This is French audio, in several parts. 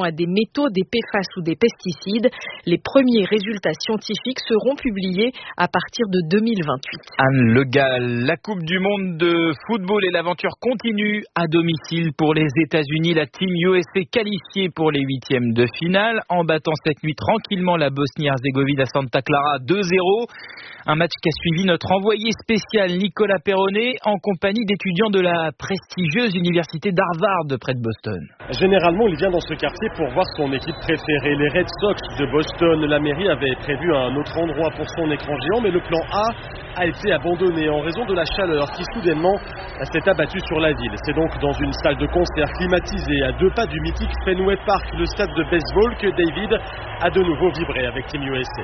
à des métaux, des PFAS ou des pesticides. Les premiers résultats scientifiques seront publiés à partir de 2028. Anne Le Gall, la Coupe du Monde de football et l'aventure continue à domicile pour les États-Unis. La Team USA qualifiée pour les huitièmes de finale en battant cette nuit tranquillement la Bosnie-Herzégovine à Santa Clara 2-0. Un match qu'a suivi notre envoyé spécial Nicolas Perronnet en compagnie d'étudiants de la prestigieuse université d'Harvard près de Boston. Généralement, il vient dans ce quartier pour voir son équipe préférée, les Red Sox de Boston. La mairie avait prévu un autre endroit pour son écran géant, mais le plan A été abandonné en raison de la chaleur qui soudainement s'est abattue sur la ville. C'est donc dans une salle de concert climatisée à 2 pas du mythique Fenway Park, le stade de baseball, que David a de nouveau vibré avec Team USA.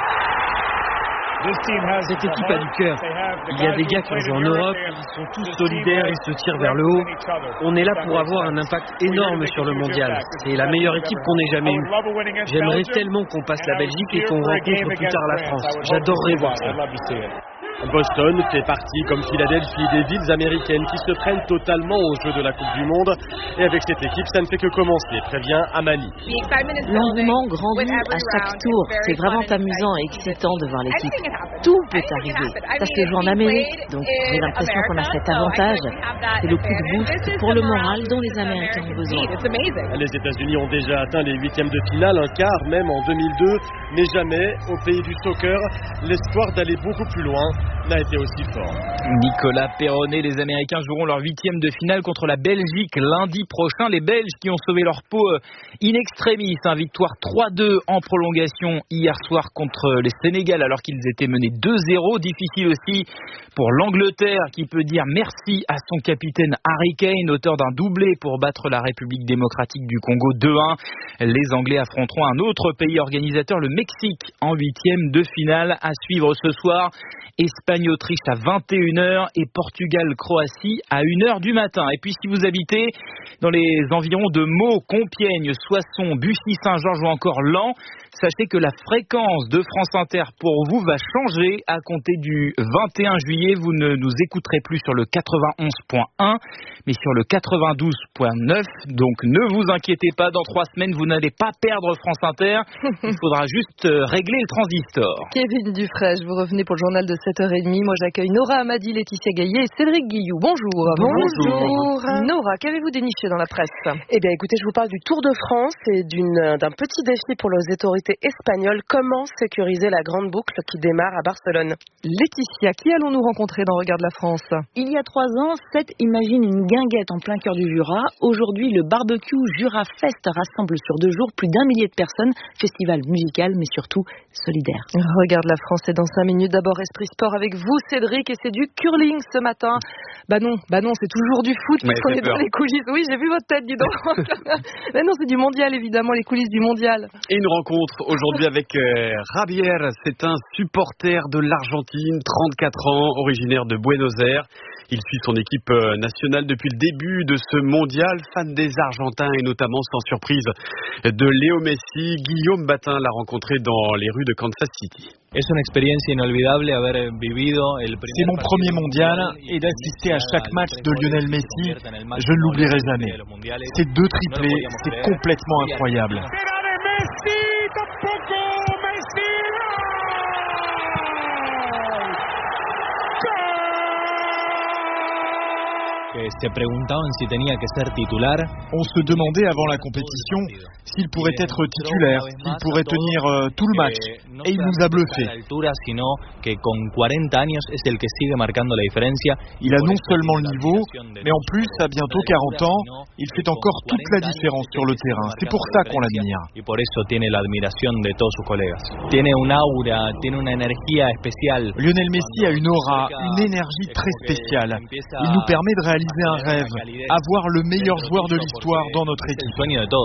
Cette équipe a du cœur. Il y a des gars qui ont joué en Europe, ils sont tous solidaires, ils se tirent vers le haut. On est là pour avoir un impact énorme sur le mondial. C'est la meilleure équipe qu'on ait jamais eue. J'aimerais tellement qu'on passe la Belgique et qu'on rencontre plus tard la France. J'adorerais voir ça. Boston fait partie, comme Philadelphie, des villes américaines qui se prennent totalement au jeu de la Coupe du Monde. Et avec cette équipe, ça ne fait que commencer, prévient Amali. L'engouement grandit à chaque tour. C'est vraiment amusant et excitant de voir l'équipe. Tout peut arriver. Ça se joue en Amérique, donc j'ai l'impression qu'on a cet avantage. C'est le coup de boost pour le moral dont les Américains ont besoin. Les États-Unis ont déjà atteint les huitièmes de finale, un quart même en 2002, mais jamais, au pays du soccer, l'espoir d'aller beaucoup plus loin n'a été aussi fort. Nicolas Perronnet, les Américains joueront leur huitième de finale contre la Belgique lundi prochain. Les Belges qui ont sauvé leur peau in extremis, victoire 3-2 en prolongation hier soir contre les Sénégal alors qu'ils étaient menés 2-0. Difficile aussi pour l'Angleterre qui peut dire merci à son capitaine Harry Kane, auteur d'un doublé pour battre la République démocratique du Congo 2-1. Les Anglais affronteront un autre pays organisateur, le Mexique, en huitième de finale. À suivre ce soir, Espagne-Autriche à 21h et Portugal-Croatie à 1h du matin. Et puis si vous habitez dans les environs de Meaux, Compiègne, Soissons, Bussy-Saint-Georges ou encore Laon, sachez que la fréquence de France Inter pour vous va changer à compter du 21 juillet. Vous ne nous écouterez plus sur le 91.1 mais sur le 92.9. Donc ne vous inquiétez pas, dans 3 semaines vous n'allez pas perdre France Inter. Il faudra juste régler le transistor. Kevin Dufresne, vous revenez pour le journal de 7h30. Moi j'accueille Nora Amadi, Laetitia Gaillet et Cédric Guillou. Bonjour. Bonjour. Nora, qu'avez-vous déniché dans la presse? Eh bien écoutez, je vous parle du Tour de France et d'un petit défi pour les autorités espagnoles. Comment sécuriser la grande boucle qui démarre à Barcelone? Laetitia, qui allons-nous rencontrer dans Regarde la France? Il y a 3 ans, Seth imagine une guinguette en plein cœur du Jura. Aujourd'hui, le barbecue Jura Fest rassemble sur 2 jours plus d'1 millier de personnes. Festival musical, mais surtout solidaire. Regarde la France, c'est dans 5 minutes. D'abord, Esprit Sport avec vous, Cédric, et c'est du curling ce matin. Bah non, c'est toujours du foot parce qu'on est dans les coulisses. Oui, j'ai vu votre tête, dis donc. Mais non, c'est du mondial, évidemment, les coulisses du mondial. Et une rencontre aujourd'hui avec Javier. C'est un supporter de l'Argentine, 34 ans, originaire de Buenos Aires. Il suit son équipe nationale depuis le début de ce mondial, fan des Argentins et notamment, sans surprise, de Léo Messi. Guillaume Batin l'a rencontré dans les rues de Kansas City. C'est mon premier mondial et d'assister à chaque match de Lionel Messi, je ne l'oublierai jamais. Ces 2 triplés, c'est complètement incroyable. On se demandait avant la compétition s'il pourrait être titulaire, s'il pourrait tenir tout le match. Et il nous a bluffé. Il a non seulement le niveau, mais en plus, à bientôt 40 ans, il fait encore toute la différence sur le terrain. C'est pour ça qu'on l'admire. Lionel Messi a une aura, une énergie très spéciale. Il nous permet de réaliser un rêve, avoir le meilleur joueur de l'histoire dans notre équipe.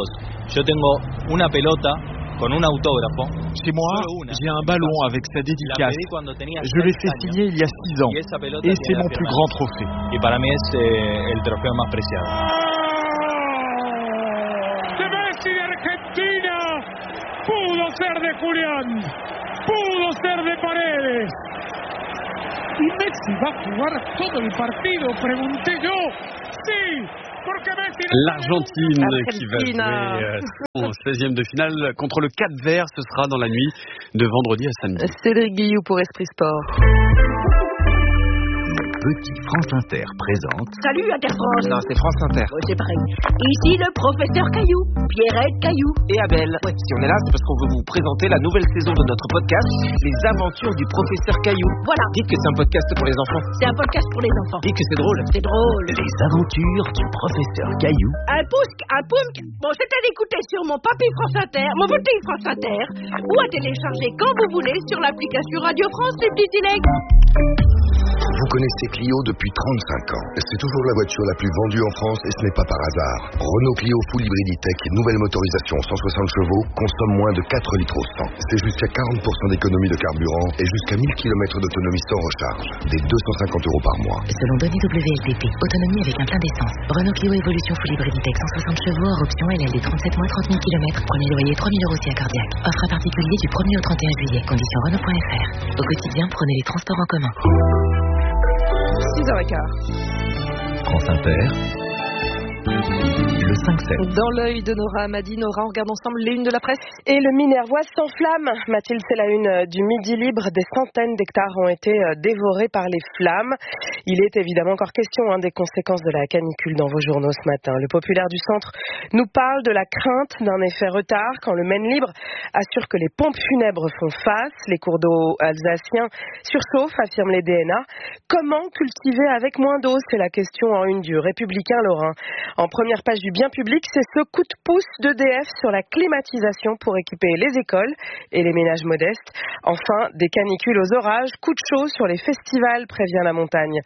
Chez moi, j'ai un ballon avec sa dédicace. Je l'ai fait signer il y a 6 ans et c'est mon plus grand trophée. Messi de Argentina pudo ser de Julián, pudo ser de Paredes. Y Messi va a jugar todo el partido, pregunté yo. Sí, L'Argentine qui va jouer en 16e de finale contre le Cap-Vert. Ce sera dans la nuit de vendredi à samedi. Cédric Guillou pour Esprit Sport. Petit France Inter présente. Salut Inter-France. Non, c'est France Inter. Oh, c'est pareil. Ici le professeur Caillou, Pierrette Caillou. Et Abel. Ouais, si on est là, c'est parce qu'on veut vous présenter la nouvelle saison de notre podcast, Les Aventures du professeur Caillou. Voilà. Dites que c'est un podcast pour les enfants. C'est un podcast pour les enfants. Dites que c'est drôle. C'est drôle. Les Aventures du professeur Caillou. Un pounk. Bon, c'est à l'écouter sur mon papy France Inter, mon petit France Inter, ou à télécharger quand vous voulez sur l'application Radio France, les petits dilects. Vous connaissez Clio depuis 35 ans. C'est toujours la voiture la plus vendue en France et ce n'est pas par hasard. Renault Clio Full Hybrid E-Tech, nouvelle motorisation 160 chevaux, consomme moins de 4 litres au 100. C'est jusqu'à 40% d'économie de carburant et jusqu'à 1000 km d'autonomie sans recharge. Des 250 € par mois. Selon données WLTP, autonomie avec un plein d'essence. Renault Clio Evolution Full Hybrid E-Tech 160 chevaux, hors option LLD 37 mois, 30 000 km. Premier loyer 3 000 € si accordiaque. Offre à particulier du 1er au 31 juillet. Conditions Renault.fr. Au quotidien, prenez les transports en commun. 6h15. France Inter. Le 5-7. Dans l'œil de Nora Amadi, Nora, on regarde ensemble les unes de la presse. Et le Minervois s'enflamme. Mathilde, c'est la une du Midi Libre. Des centaines d'hectares ont été dévorés par les flammes. Il est évidemment encore question des conséquences de la canicule dans vos journaux ce matin. Le Populaire du Centre nous parle de la crainte d'un effet retard quand le Maine Libre assure que les pompes funèbres font face. Les cours d'eau alsaciens surchauffent, affirment les DNA. Comment cultiver avec moins d'eau? C'est la question en une du Républicain lorrain. En première page du Bien Public, c'est ce coup de pouce d'EDF sur la climatisation pour équiper les écoles et les ménages modestes. Enfin, des canicules aux orages, coup de chaud sur les festivals, prévient la montagne.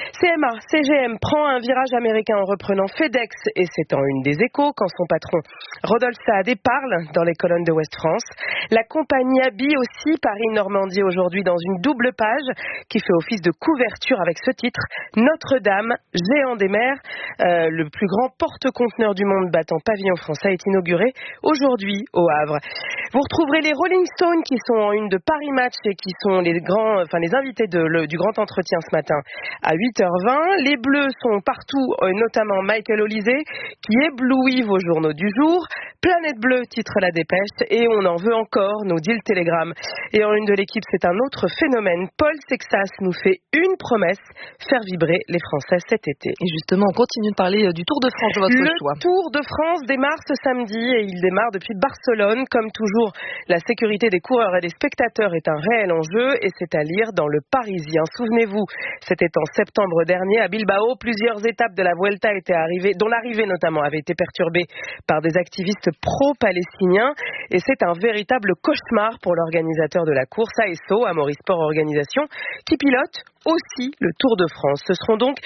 CGM prend un virage américain en reprenant FedEx et c'est en une des Échos quand son patron Rodolphe Saadé parle dans les colonnes de Ouest France. La compagnie habille aussi Paris-Normandie aujourd'hui dans une double page qui fait office de couverture avec ce titre: Notre-Dame, géant des mers, le plus grand porte-conteneur du monde battant pavillon français est inauguré aujourd'hui au Havre. Vous retrouverez les Rolling Stones qui sont en une de Paris Match et qui sont les invités du grand entretien ce matin à 8h20. Les Bleus sont partout, notamment Michael Olysée qui éblouit vos journaux du jour. Planète Bleue titre la Dépêche et on en veut encore, nous dit le Télégramme. Et en une de l'équipe, c'est un autre phénomène. Paul Sexas nous fait une promesse: faire vibrer les Français cet été. Et justement, on continue de parler du Tour de France de votre choix. Le Tour de France démarre ce samedi et il démarre depuis Barcelone. Comme toujours, la sécurité des coureurs et des spectateurs est un réel enjeu et c'est à lire dans Le Parisien. Souvenez-vous, c'était en septembre dernier à Bilbao. Plusieurs étapes de la Vuelta dont l'arrivée notamment avait été perturbée par des activistes pro-palestiniens et c'est un véritable cauchemar pour l'organisateur de la course, ASO, Amaury Sport Organisation, qui pilote aussi le Tour de France. Ce seront donc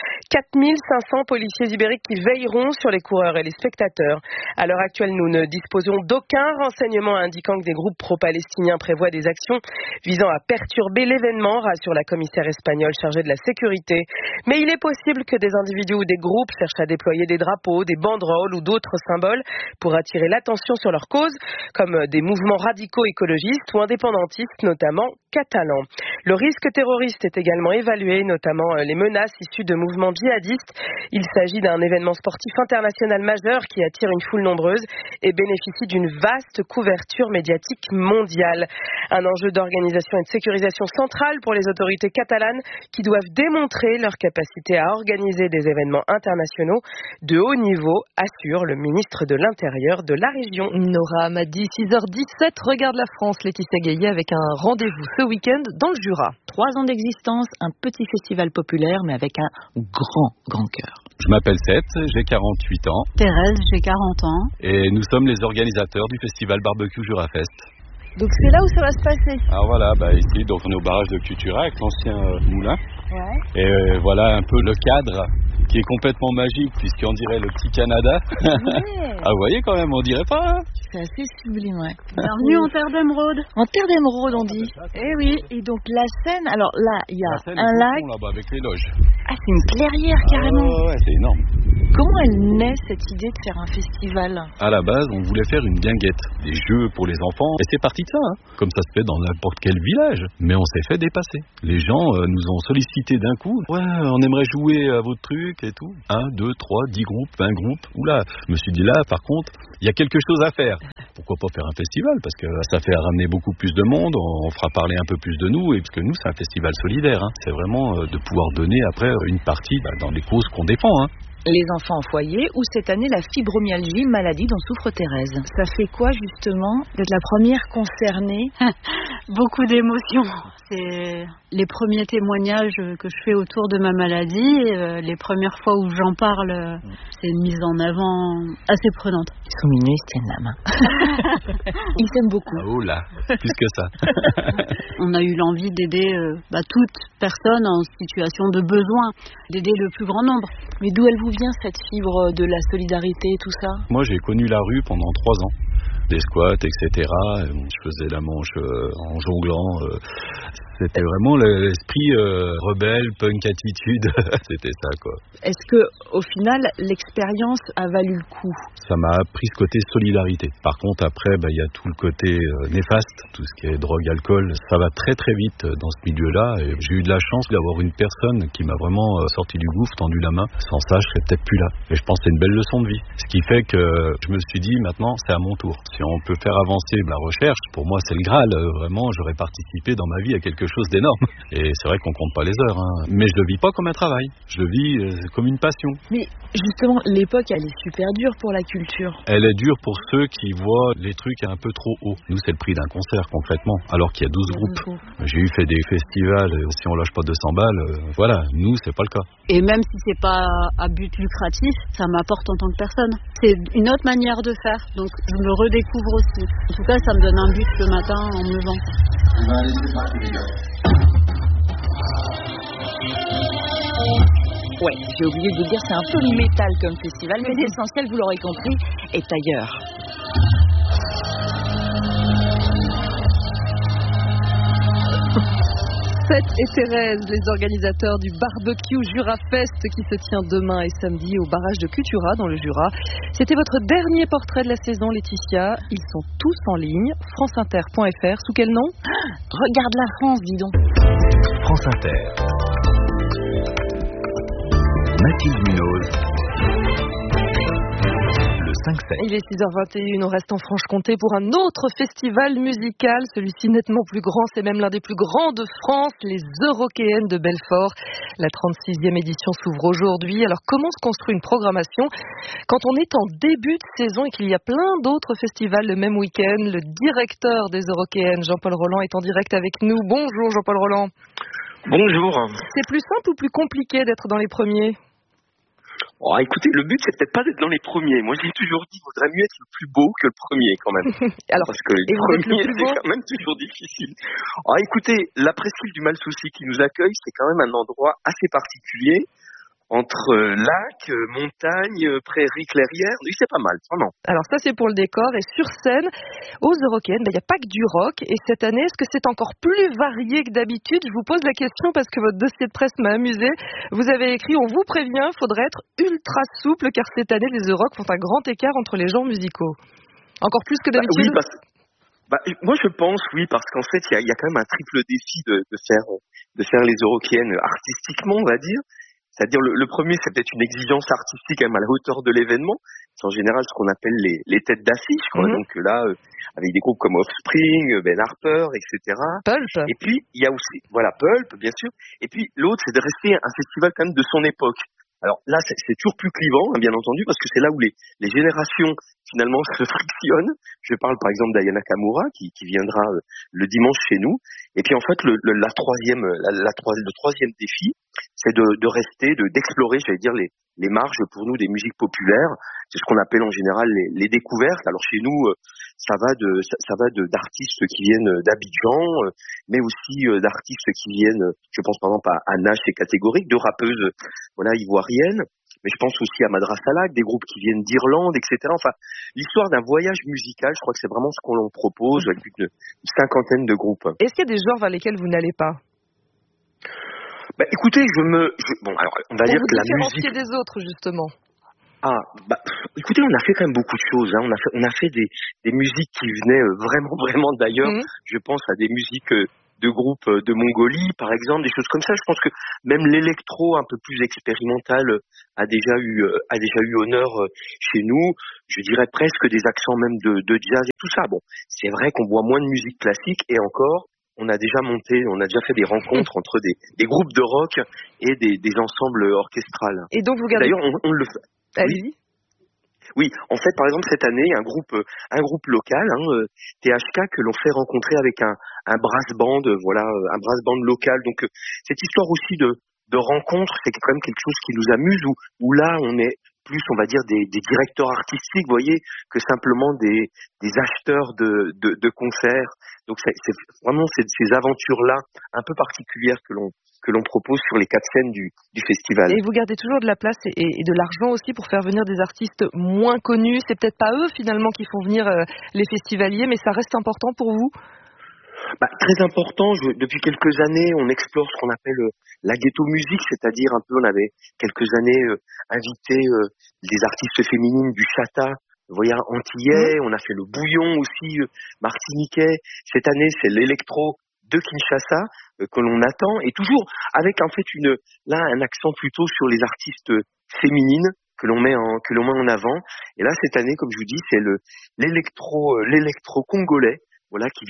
4500 policiers ibériques qui veilleront sur les coureurs et les spectateurs. À l'heure actuelle, nous ne disposons d'aucun renseignement indiquant que des groupes pro-palestiniens prévoient des actions visant à perturber l'événement, rassure la commissaire espagnole chargée de la sécurité. Mais il est possible que des individus ou des groupes cherchent à déployer des drapeaux, des banderoles ou d'autres symboles pour attirer l'attention sur leur cause, comme des mouvements radicaux écologistes ou indépendantistes, notamment catalans. Le risque terroriste est également évalué, notamment les menaces issues de mouvements djihadistes. Il s'agit d'un événement sportif international majeur qui attire une foule nombreuse et bénéficie d'une vaste couverture médiatique mondiale. Un enjeu d'organisation et de sécurisation centrale pour les autorités catalanes qui doivent démontrer leur capacité à organiser des événements internationaux de haut niveau, assure le ministre de l'Intérieur de la région. Nora Amadi, 6h17, regarde la France, Laetitia Gaillet avec un rendez-vous ce week-end dans le Jura. 3 ans d'existence, un petit festival populaire, mais avec un grand cœur. Je m'appelle Seth, j'ai 48 ans. Thérèse, j'ai 40 ans. Et nous sommes les organisateurs du festival Barbecue Jurafest. Donc c'est là où ça va se passer. Alors voilà, ici, donc on est au barrage de Cultura avec l'ancien moulin. Ouais. Et voilà un peu le cadre qui est complètement magique puisqu'on dirait le petit Canada. Ouais. Ah vous voyez quand même, on dirait pas hein. C'est assez sublime, ouais. Bienvenue en terre d'émeraude. En terre d'émeraude, on dit. Eh oui, et donc la Seine, alors là, il y a un lac. Là-bas avec les loges. Ah, c'est une clairière carrément. Ouais, c'est énorme. Comment elle naît cette idée de faire un festival ? À la base, on voulait faire une guinguette, des jeux pour les enfants, et c'est parti de ça, comme ça se fait dans n'importe quel village. Mais on s'est fait dépasser. Les gens nous ont sollicité d'un coup. Ouais, on aimerait jouer à votre truc et tout. 1, 2, 3, 10 groupes, 20 groupes. Oula, je me suis dit là, par contre, il y a quelque chose à faire. Pourquoi pas faire un festival ? Parce que ça fait ramener beaucoup plus de monde, on fera parler un peu plus de nous, et parce que nous, c'est un festival solidaire. C'est vraiment de pouvoir donner après une partie dans les causes qu'on défend. Les enfants en foyer ou cette année la fibromyalgie, maladie dont souffre Thérèse. Ça fait quoi justement d'être la première concernée ? Beaucoup d'émotions. C'est les premiers témoignages que je fais autour de ma maladie. Les premières fois où j'en parle, c'est une mise en avant assez prenante. Ils sont mignons, ils se tiennent la main. Ils s'aiment beaucoup. Oh là, plus que ça. On a eu l'envie d'aider toute personne en situation de besoin, d'aider le plus grand nombre. Mais d'où elle vous vient cette fibre de la solidarité et tout ça ? Moi, j'ai connu la rue pendant 3 ans. Des squats, etc. Je faisais la manche en jonglant. C'était vraiment l'esprit rebelle, punk attitude. C'était ça, quoi. Est-ce que, au final, l'expérience a valu le coup ? Ça m'a appris ce côté solidarité. Par contre, après, il y a tout le côté néfaste, tout ce qui est drogue, alcool. Ça va très très vite dans ce milieu-là. Et j'ai eu de la chance d'avoir une personne qui m'a vraiment sorti du gouffre, tendu la main. Sans ça, je serais peut-être plus là. Et je pense que c'est une belle leçon de vie. Ce qui fait que je me suis dit, maintenant, c'est à mon tour. Si on peut faire avancer la recherche, pour moi, c'est le Graal. Vraiment, j'aurais participé dans ma vie à quelque chose d'énorme. Et c'est vrai qu'on compte pas les heures. Mais je le vis pas comme un travail. Je le vis comme une passion. Mais justement, l'époque, elle est super dure pour la culture. Elle est dure pour ceux qui voient les trucs un peu trop hauts. Nous, c'est le prix d'un concert, concrètement. Alors qu'il y a 12 groupes. J'ai eu fait des festivals. Si on lâche pas 200 balles, voilà. Nous, c'est pas le cas. Et même si c'est pas à but lucratif, ça m'apporte en tant que personne. C'est une autre manière de faire. Donc, je me redécouvre aussi. En tout cas, ça me donne un but le matin en me levant. Ouais, j'ai oublié de vous dire, c'est un peu métal comme festival, mais l'essentiel, vous l'aurez compris, est ailleurs. Seth et Thérèse, les organisateurs du barbecue Jura Fest qui se tient demain et samedi au barrage de Cutura dans le Jura. C'était votre dernier portrait de la saison, Laetitia. Ils sont tous en ligne. franceinter.fr. Sous quel nom ? Regarde la France, dis donc. France Inter. Mathilde Munoz. Le 5-7. Il est 6h21, on reste en Franche-Comté pour un autre festival musical, celui-ci nettement plus grand, c'est même l'un des plus grands de France, les Eurockéennes de Belfort. La 36e édition s'ouvre aujourd'hui. Alors comment se construit une programmation quand on est en début de saison et qu'il y a plein d'autres festivals le même week-end? Le directeur des Eurockéennes, Jean-Paul Roland, est en direct avec nous. Bonjour Jean-Paul Roland. Bonjour. C'est plus simple ou plus compliqué d'être dans les premiers? Oh, écoutez, le but, c'est peut-être pas d'être dans les premiers. Moi, j'ai toujours dit qu'il vaudrait mieux être le plus beau que le premier, quand même. Alors, parce que les premiers, c'est quand même toujours difficile. Oh, écoutez, la presqu'île du Malsouci qui nous accueille, c'est quand même un endroit assez particulier. Entre lac, montagne, prairie, clairière, oui, c'est pas mal, vraiment. Alors ça, c'est pour le décor. Et sur scène, aux Eurockéennes, il n'y a pas que du rock. Et cette année, est-ce que c'est encore plus varié que d'habitude? Je vous pose la question parce que votre dossier de presse m'a amusé. Vous avez écrit, on vous prévient, il faudrait être ultra souple car cette année, les Euroc font un grand écart entre les genres musicaux. Encore plus que d'habitude? Moi, je pense, oui, parce qu'en fait, il y a quand même un triple défi de faire les Eurockéennes artistiquement, on va dire. C'est-à-dire, le premier, c'est peut-être une exigence artistique quand même à la hauteur de l'événement. C'est en général ce qu'on appelle les têtes d'affiche, quoi. Donc là, avec des groupes comme Offspring, Ben Harper, etc. Pulp. Et puis, il y a aussi, voilà, Pulp, bien sûr. Et puis, l'autre, c'est de rester un festival quand même de son époque. Alors là, c'est toujours plus clivant, bien entendu, parce que c'est là où les générations, finalement, se frictionnent. Je parle, par exemple, d'Aya Nakamura, qui viendra le dimanche chez nous. Et puis, en fait, le troisième défi, c'est de rester, d'explorer, j'allais dire, les marges pour nous des musiques populaires. C'est ce qu'on appelle en général les découvertes. Alors chez nous, ça va d'artistes qui viennent d'Abidjan, mais aussi d'artistes qui viennent, je pense par exemple à Nash et Catégorique, de rappeuses, voilà, ivoiriennes. Mais je pense aussi à Madras Salak, des groupes qui viennent d'Irlande, etc. Enfin, l'histoire d'un voyage musical, je crois que c'est vraiment ce qu'on propose avec une cinquantaine de groupes. Est-ce qu'il y a des genres vers lesquels vous n'allez pas? Écoutez, bon, alors, on va dire que la musique... des autres, justement. Écoutez, on a fait quand même beaucoup de choses. Hein. On a fait des musiques qui venaient vraiment d'ailleurs. Je pense à des musiques de groupes de Mongolie, par exemple, des choses comme ça. Je pense que même l'électro un peu plus expérimental a déjà eu honneur chez nous. Je dirais presque des accents même de jazz et tout ça. Bon, c'est vrai qu'on voit moins de musique classique et encore. On a déjà fait des rencontres entre des groupes de rock et des ensembles orchestrales. Et donc vous gardez... D'ailleurs, on le fait. Allez-y. Oui, en fait, par exemple, cette année, un groupe local, THK, que l'on fait rencontrer avec un brass band, un brass band local. Donc, cette histoire aussi de rencontre, c'est quand même quelque chose qui nous amuse, où là, on est plus, on va dire, des directeurs artistiques, vous voyez, que simplement des acheteurs de concerts. Donc, c'est vraiment ces aventures-là un peu particulières que l'on propose sur les 4 scènes du festival. Et vous gardez toujours de la place et de l'argent aussi pour faire venir des artistes moins connus. C'est peut-être pas eux finalement qui font venir les festivaliers, mais ça reste important pour vous? Très important. Depuis quelques années, on explore ce qu'on appelle la ghetto musique, c'est-à-dire un peu, on avait quelques années invité des artistes féminines du Chata, vous voyez, antillais. On a fait le bouillon aussi martiniquais. Cette année, c'est l'électro de Kinshasa que l'on attend, et toujours avec en fait un accent plutôt sur les artistes féminines que l'on met en avant. Et là, cette année, comme je vous dis, c'est l'électro congolais, voilà, qui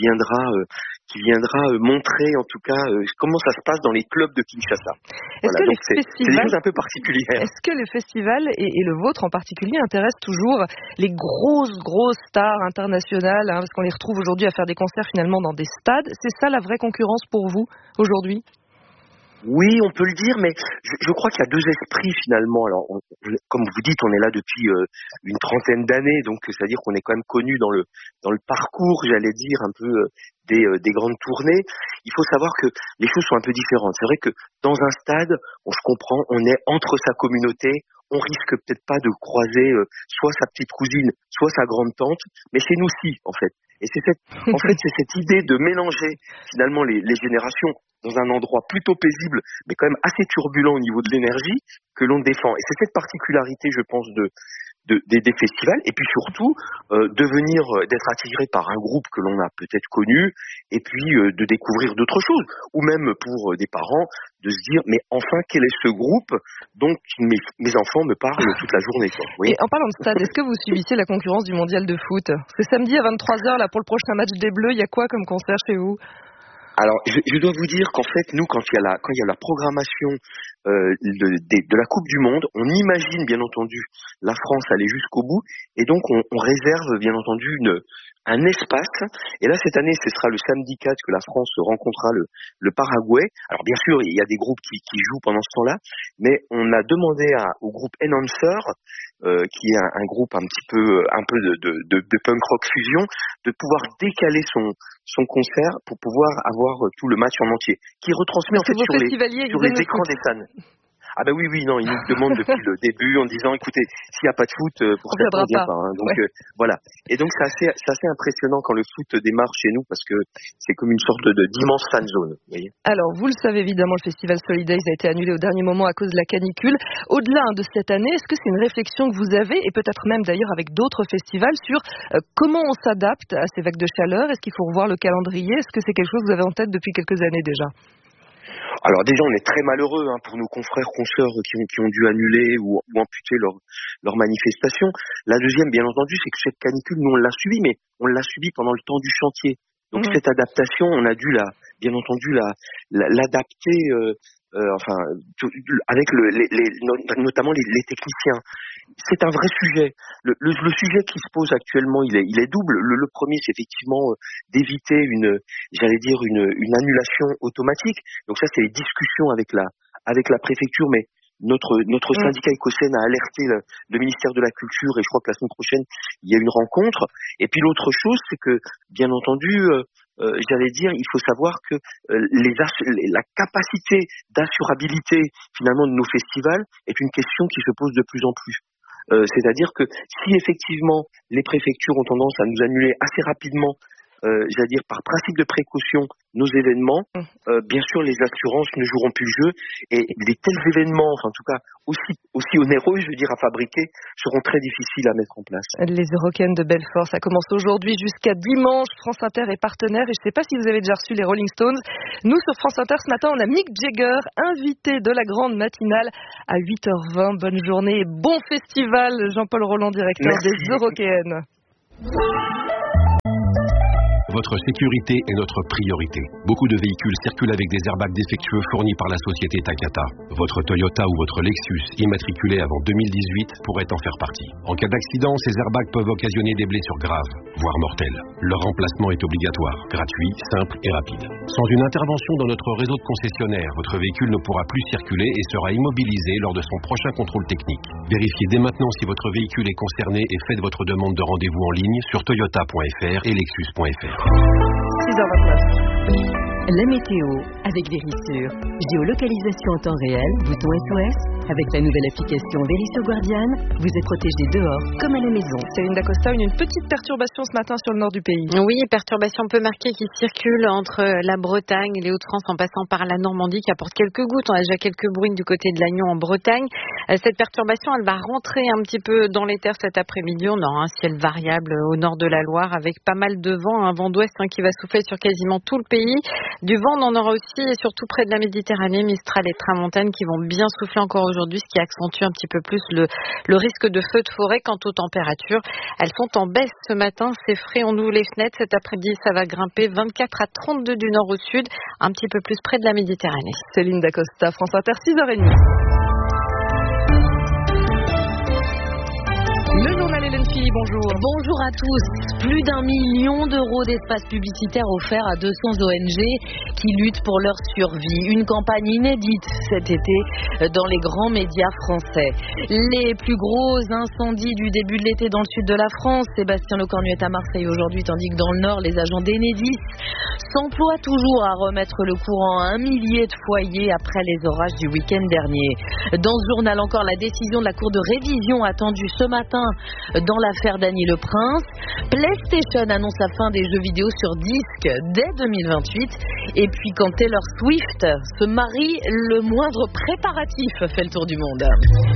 viendra montrer en tout cas comment ça se passe dans les clubs de Kinshasa. Voilà, donc c'est des choses un peu particulières. Est-ce que les festivals, et le vôtre en particulier, intéressent toujours les grosses stars internationales, parce qu'on les retrouve aujourd'hui à faire des concerts finalement dans des stades? C'est ça la vraie concurrence pour vous aujourd'hui? Oui, on peut le dire, mais je crois qu'il y a 2 esprits finalement. Alors, comme vous dites, on est là depuis une 30aine d'années, donc c'est-à-dire qu'on est quand même connu dans le parcours, j'allais dire, un peu des grandes tournées. Il faut savoir que les choses sont un peu différentes. C'est vrai que dans un stade, on se comprend, on est entre sa communauté, on risque peut-être pas de croiser soit sa petite cousine, soit sa grande tante, mais c'est nous aussi, en fait. Et c'est cette idée de mélanger finalement les générations dans un endroit plutôt paisible, mais quand même assez turbulent au niveau de l'énergie, que l'on défend. Et c'est cette particularité, je pense, des festivals, et puis surtout d'être attiré par un groupe que l'on a peut-être connu, et puis de découvrir d'autres choses, ou même pour des parents de se dire mais enfin quel est ce groupe dont mes enfants me parlent toute la journée, quoi. Oui. Et en parlant de stade, est-ce que vous subissez la concurrence du mondial de foot? Parce que samedi à 23h là pour le prochain match des Bleus, il y a quoi comme concert chez vous? Alors, je dois vous dire qu'en fait, nous, quand il y a la programmation de la Coupe du Monde, on imagine bien entendu la France aller jusqu'au bout, et donc on réserve bien entendu un espace. Et là, cette année, ce sera le samedi 4 que la France rencontrera le Paraguay. Alors bien sûr, il y a des groupes qui jouent pendant ce temps-là, mais on a demandé au groupe Enhancer, qui est un groupe un peu de punk rock fusion, de pouvoir décaler son concert pour pouvoir avoir tout le match en entier, qui retransmet en fait sur les écrans des salles. Ah ben oui, non, ils nous demandent depuis le début en disant, écoutez, s'il n'y a pas de foot, pour ça, on ne vient pas. Hein. Donc voilà. Et donc c'est assez impressionnant quand le foot démarre chez nous, parce que c'est comme une sorte d'immense fan zone. Vous voyez. Alors, vous le savez évidemment, le festival Solidays a été annulé au dernier moment à cause de la canicule. Au-delà de cette année, est-ce que c'est une réflexion que vous avez, et peut-être même d'ailleurs avec d'autres festivals, sur comment on s'adapte à ces vagues de chaleur? Est-ce qu'il faut revoir le calendrier? Est-ce que c'est quelque chose que vous avez en tête depuis quelques années déjà? Alors déjà, on est très malheureux pour nos confrères, consoeurs qui ont dû annuler ou amputer leur manifestation. La deuxième, bien entendu, c'est que cette canicule, nous on l'a subie, mais on l'a subie pendant le temps du chantier. Donc cette adaptation, on a dû bien entendu l'adapter, avec notamment les techniciens. C'est un vrai sujet. Le sujet qui se pose actuellement, il est double. Le premier, c'est effectivement d'éviter une annulation automatique. Donc ça, c'est les discussions avec la préfecture, mais notre syndicat Ecocène a alerté le ministère de la Culture, et je crois que la semaine prochaine, il y a une rencontre. Et puis l'autre chose, c'est que, bien entendu, il faut savoir que la capacité d'assurabilité finalement de nos festivals est une question qui se pose de plus en plus. C'est-à-dire que si effectivement les préfectures ont tendance à nous annuler assez rapidement j'allais dire par principe de précaution, nos événements. Bien sûr, les assurances ne joueront plus le jeu et les tels événements, enfin en tout cas aussi onéreux, je veux dire, à fabriquer, seront très difficiles à mettre en place. Les Eurocaines de Belfort, ça commence aujourd'hui jusqu'à dimanche. France Inter est partenaire et je ne sais pas si vous avez déjà reçu les Rolling Stones. Nous, sur France Inter, ce matin, on a Mick Jagger, invité de la grande matinale à 8h20. Bonne journée et bon festival, Jean-Paul Roland, directeur des Eurocaines. Votre sécurité est notre priorité. Beaucoup de véhicules circulent avec des airbags défectueux fournis par la société Takata. Votre Toyota ou votre Lexus, immatriculé avant 2018, pourrait en faire partie. En cas d'accident, ces airbags peuvent occasionner des blessures graves, voire mortelles. Leur remplacement est obligatoire, gratuit, simple et rapide. Sans une intervention dans notre réseau de concessionnaires, votre véhicule ne pourra plus circuler et sera immobilisé lors de son prochain contrôle technique. Vérifiez dès maintenant si votre véhicule est concerné et faites votre demande de rendez-vous en ligne sur toyota.fr et lexus.fr. 6h29. La météo avec Vérissure. Géolocalisation en temps réel, bouton SOS. Avec la nouvelle application Vérissure Guardian, vous êtes protégé dehors comme à la maison. Céline Dacosta, une petite perturbation ce matin sur le nord du pays. Oui, perturbation peu marquée qui circule entre la Bretagne, les Hauts-de-France en passant par la Normandie qui apporte quelques gouttes. On a déjà quelques bruines du côté de Lannion en Bretagne. Cette perturbation, elle va rentrer un petit peu dans les terres cet après-midi. On aura un ciel variable au nord de la Loire avec pas mal de vent, un vent d'ouest qui va souffler sur quasiment tout le pays. Du vent, on en aura aussi et surtout près de la Méditerranée, Mistral et Tramontane qui vont bien souffler encore aujourd'hui, ce qui accentue un petit peu plus le risque de feux de forêt. Quant aux températures, elles sont en baisse ce matin. C'est frais, on ouvre les fenêtres. Cet après-midi, ça va grimper 24 à 32 du nord au sud, un petit peu plus près de la Méditerranée. Céline Dacosta, France Inter, 6h30. Le journal Hélène Philly, bonjour. Bonjour à tous. Plus d'1 million d'euros d'espace publicitaire offerts à 200 ONG qui luttent pour leur survie. Une campagne inédite cet été dans les grands médias français. Les plus gros incendies du début de l'été dans le sud de la France. Sébastien Lecornu est à Marseille aujourd'hui, tandis que dans le nord, les agents d'Enedis s'emploient toujours à remettre le courant à 1 millier de foyers après les orages du week-end dernier. Dans ce journal encore, la décision de la Cour de révision attendue ce matin dans l'affaire Dany Le Prince. PlayStation annonce la fin des jeux vidéo sur disque dès 2028. Et puis quand Taylor Swift se marie, le moindre préparatif fait le tour du monde.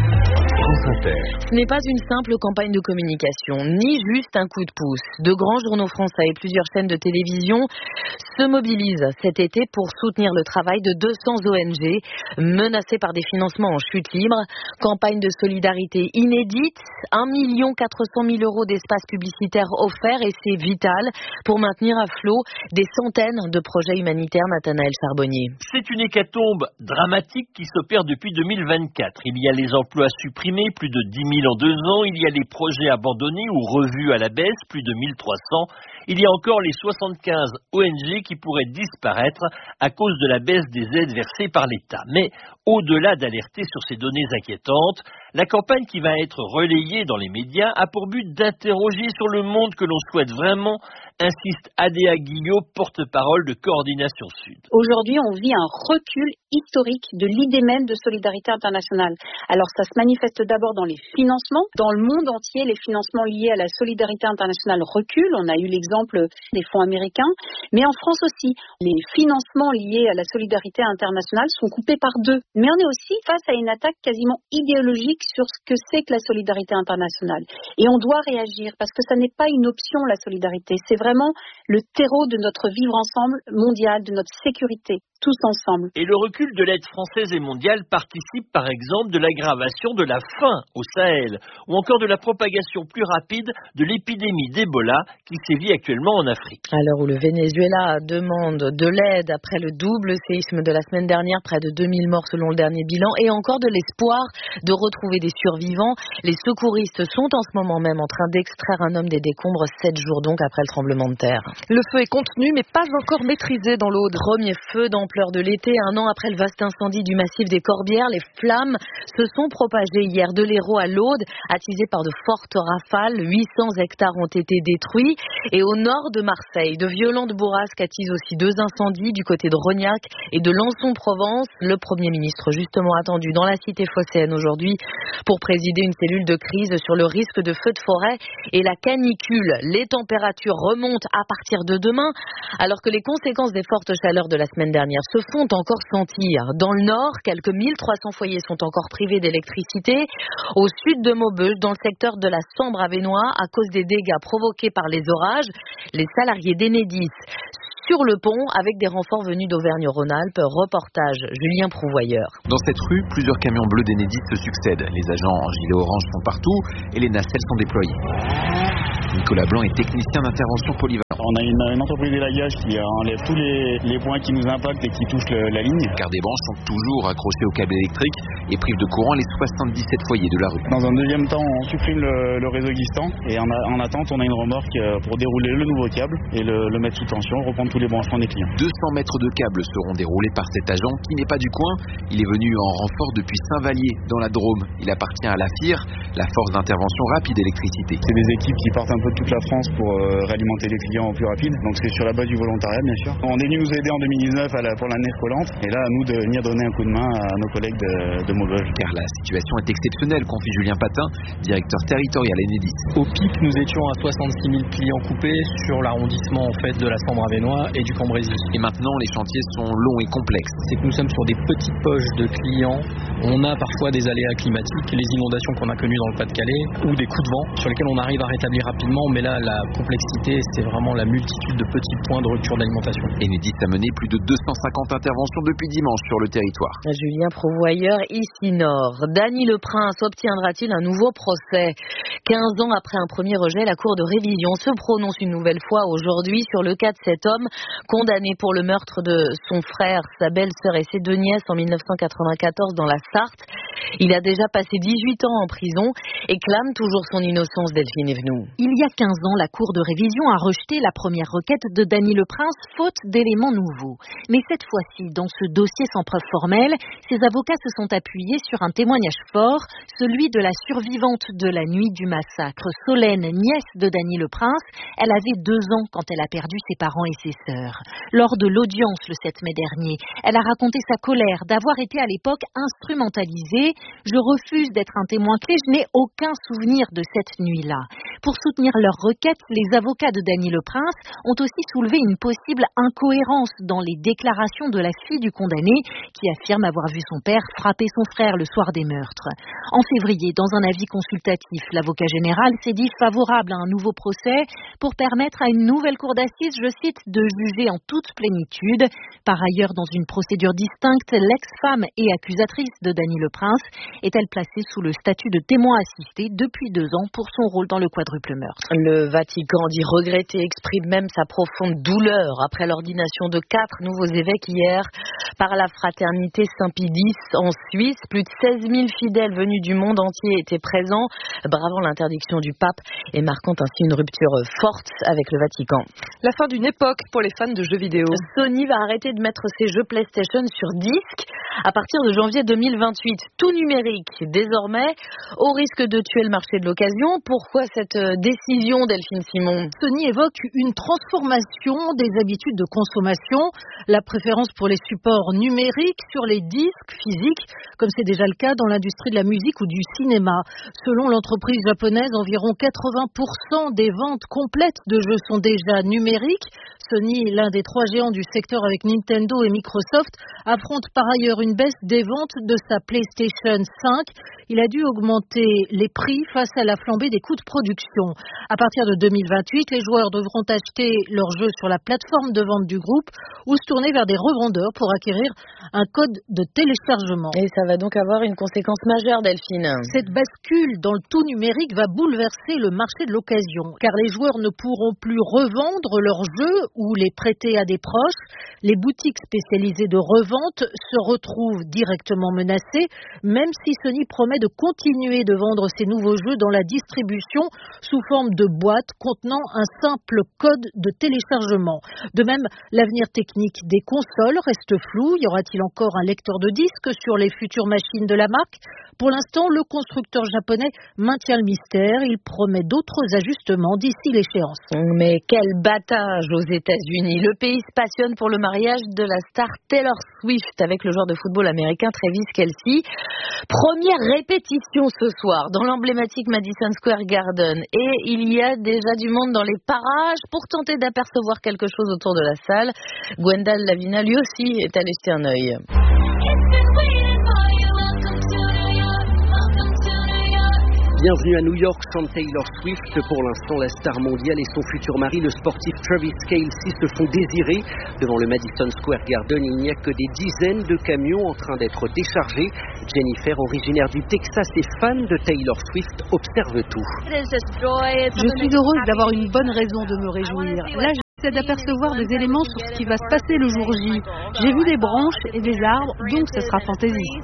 Ce n'est pas une simple campagne de communication, ni juste un coup de pouce. De grands journaux français et plusieurs chaînes de télévision se mobilisent cet été pour soutenir le travail de 200 ONG menacées par des financements en chute libre. Campagne de solidarité inédite, 1 400 000 euros d'espace publicitaire offerts et c'est vital pour maintenir à flot des centaines de projets humanitaires. Nathanaël Charbonnier. C'est une hécatombe dramatique qui s'opère depuis 2024. Il y a les emplois supprimés, plus de 10 000 en 2 ans. Il y a les projets abandonnés ou revus à la baisse, plus de 1300. Il y a encore les 75 ONG qui pourraient disparaître à cause de la baisse des aides versées par l'État. Mais au-delà d'alerter sur ces données inquiétantes, la campagne qui va être relayée dans les médias a pour but d'interroger sur le monde que l'on souhaite vraiment, insiste Adéa Guillot, porte-parole de Coordination Sud. Aujourd'hui, on vit un recul historique de l'idée même de solidarité internationale. Alors, ça se manifeste d'abord dans les financements. Dans le monde entier, les financements liés à la solidarité internationale reculent. On a eu l'exemple des fonds américains. Mais en France aussi, les financements liés à la solidarité internationale sont coupés par 2. Mais on est aussi face à une attaque quasiment idéologique sur ce que c'est que la solidarité internationale. Et on doit réagir parce que ça n'est pas une option, la solidarité. C'est vraiment le terreau de notre vivre ensemble mondial, de notre sécurité, tous ensemble. Et le recul de l'aide française et mondiale participe par exemple de l'aggravation de la faim au Sahel ou encore de la propagation plus rapide de l'épidémie d'Ebola qui sévit actuellement en Afrique. À l'heure où le Venezuela demande de l'aide après le double séisme de la semaine dernière, près de 2000 morts selon le dernier bilan, et encore de l'espoir de retrouver des survivants, les secouristes sont en ce moment même en train d'extraire un homme des décombres 7 jours donc après le tremblement de terre. Le feu est contenu mais pas encore maîtrisé dans l'Aude. Premier feu d'ampleur l'ampleur de l'été. Un an après le vaste incendie du massif des Corbières, les flammes se sont propagées hier de l'Hérault à l'Aude, attisées par de fortes rafales. 800 hectares ont été détruits. Et au nord de Marseille, de violentes bourrasques attisent aussi 2 incendies du côté de Rognac et de Lançon-Provence. Le Premier ministre, justement attendu dans la cité phocéenne aujourd'hui pour présider une cellule de crise sur le risque de feux de forêt et la canicule. Les températures remontent à partir de demain, alors que les conséquences des fortes chaleurs de la semaine dernière se font encore sentir. Dans le nord, quelques 1300 foyers sont encore privés d'électricité. Au sud de Maubeuge, dans le secteur de la Sambre-Avesnois, à cause des dégâts provoqués par les orages, les salariés d'Enedis sur le pont avec des renforts venus d'Auvergne-Rhône-Alpes. Reportage Julien Prouvoyeur. Dans cette rue, plusieurs camions bleus d'Enedis se succèdent. Les agents en gilet orange sont partout et les nacelles sont déployées. Nicolas Blanc est technicien d'intervention polyvalent. On a une entreprise d'élagage qui enlève tous les points qui nous impactent et qui touchent la ligne. Car des branches sont toujours accrochées au câble électrique et privent de courant les 77 foyers de la rue. Dans un deuxième temps, on supprime le réseau existant et en attente, on a une remorque pour dérouler le nouveau câble et le mettre sous tension, reprendre tous les branchements des clients. 200 mètres de câbles seront déroulés par cet agent qui n'est pas du coin. Il est venu en renfort depuis Saint-Vallier dans la Drôme. Il appartient à la FIR, la force d'intervention rapide électricité. C'est des équipes qui partent un peu de toute la France pour réalimenter les clients au plus rapide. Donc c'est sur la base du volontariat, bien sûr. On est venu nous aider en 2019 pour la neige collante et là à nous de venir donner un coup de main à nos collègues de Maubeuge. Car la situation est exceptionnelle, confie Julien Patin, directeur territorial Enedis. Au pic, nous étions à 66 000 clients coupés sur l'arrondissement en fait de la Sambre-Avesnois et du Cambrésis. Et maintenant, les chantiers sont longs et complexes. C'est que nous sommes sur des petites poches de clients. On a parfois des aléas climatiques, les inondations qu'on a connues dans le Pas-de-Calais ou des coups de vent sur lesquels on arrive à rétablir rapidement. Mais là, la complexité, c'est vraiment la multitude de petits points de rupture d'alimentation. Enedis a mené plus de 250 interventions depuis dimanche sur le territoire. Julien Prouvoyeur, ici Nord. Dany Le Prince obtiendra-t-il un nouveau procès ? 15 ans après un premier rejet, la Cour de révision se prononce une nouvelle fois aujourd'hui sur le cas de cet homme condamné pour le meurtre de son frère, sa belle-sœur et ses 2 nièces en 1994 dans la Sarthe. Il a déjà passé 18 ans en prison et clame toujours son innocence, Delphine Evenou. Il y a 15 ans, la Cour de révision a rejeté la première requête de Dany Le Prince, faute d'éléments nouveaux. Mais cette fois-ci, dans ce dossier sans preuve formelle, ses avocats se sont appuyés sur un témoignage fort, celui de la survivante de la nuit du massacre, Solène, nièce de Dany Le Prince. Elle avait 2 ans quand elle a perdu ses parents et ses sœurs. Lors de l'audience le 7 mai dernier, elle a raconté sa colère d'avoir été à l'époque instrumentalisée. « Je refuse d'être un témoin clé, je n'ai aucun souvenir de cette nuit-là ». Pour soutenir leur requête, les avocats de Dany Le Prince ont aussi soulevé une possible incohérence dans les déclarations de la fille du condamné qui affirme avoir vu son père frapper son frère le soir des meurtres. En février, dans un avis consultatif, l'avocat général s'est dit favorable à un nouveau procès pour permettre à une nouvelle cour d'assises, je cite, de juger en toute plénitude. Par ailleurs, dans une procédure distincte, l'ex-femme et accusatrice de Dany Le Prince est-elle placée sous le statut de témoin assisté depuis 2 ans pour son rôle dans le quadruple meurtre. Le Vatican dit regretter, exprime même sa profonde douleur après l'ordination de 4 nouveaux évêques hier par la fraternité Saint-Pie X en Suisse. Plus de 16 000 fidèles venus du monde entier étaient présents, bravant l'interdiction du pape et marquant ainsi une rupture forte avec le Vatican. La fin d'une époque pour les fans de jeux vidéo. Sony va arrêter de mettre ses jeux PlayStation sur disque à partir de janvier 2028. Tout numérique désormais, au risque de tuer le marché de l'occasion. Pourquoi cette décision, Delphine Simon ? Sony évoque une transformation des habitudes de consommation, la préférence pour les supports numériques sur les disques physiques, comme c'est déjà le cas dans l'industrie de la musique ou du cinéma. Selon l'entreprise japonaise, environ 80% des ventes complètes de jeux sont déjà numériques. Sony, l'un des 3 géants du secteur avec Nintendo et Microsoft, affronte par ailleurs une baisse des ventes de sa PlayStation 5. Il a dû augmenter les prix face à la flambée des coûts de production. À partir de 2028, les joueurs devront acheter leurs jeux sur la plateforme de vente du groupe ou se tourner vers des revendeurs pour acquérir un code de téléchargement. Et ça va donc avoir une conséquence majeure, Delphine. Cette bascule dans le tout numérique va bouleverser le marché de l'occasion, car les joueurs ne pourront plus revendre leurs jeux ou les prêter à des proches. Les boutiques spécialisées de revente se retrouvent directement menacées, même si Sony promet de continuer de vendre ses nouveaux jeux dans la distribution sous forme de boîtes contenant un simple code de téléchargement. De même, l'avenir technique des consoles reste flou. Y aura-t-il encore un lecteur de disques sur les futures machines de la marque ? Pour l'instant, le constructeur japonais maintient le mystère. Il promet d'autres ajustements d'ici l'échéance. Mais quel battage aux États-Unis. Le pays se passionne pour le mariage de la star Taylor Swift avec le joueur de football américain Travis Kelce. Première répétition ce soir dans l'emblématique Madison Square Garden. Et il y a déjà du monde dans les parages pour tenter d'apercevoir quelque chose autour de la salle. Gwendal Lavina, lui aussi, est allé jeter un œil. Bienvenue à New York, chante Taylor Swift. Pour l'instant, la star mondiale et son futur mari, le sportif Travis Kelce, se font désirer. Devant le Madison Square Garden, il n'y a que des dizaines de camions en train d'être déchargés. Jennifer, originaire du Texas et fan de Taylor Swift, observe tout. Je suis heureuse d'avoir une bonne raison de me réjouir. Là, j'essaie d'apercevoir des éléments sur ce qui va se passer le jour J. J'ai vu des branches et des arbres, donc ce sera fantasy.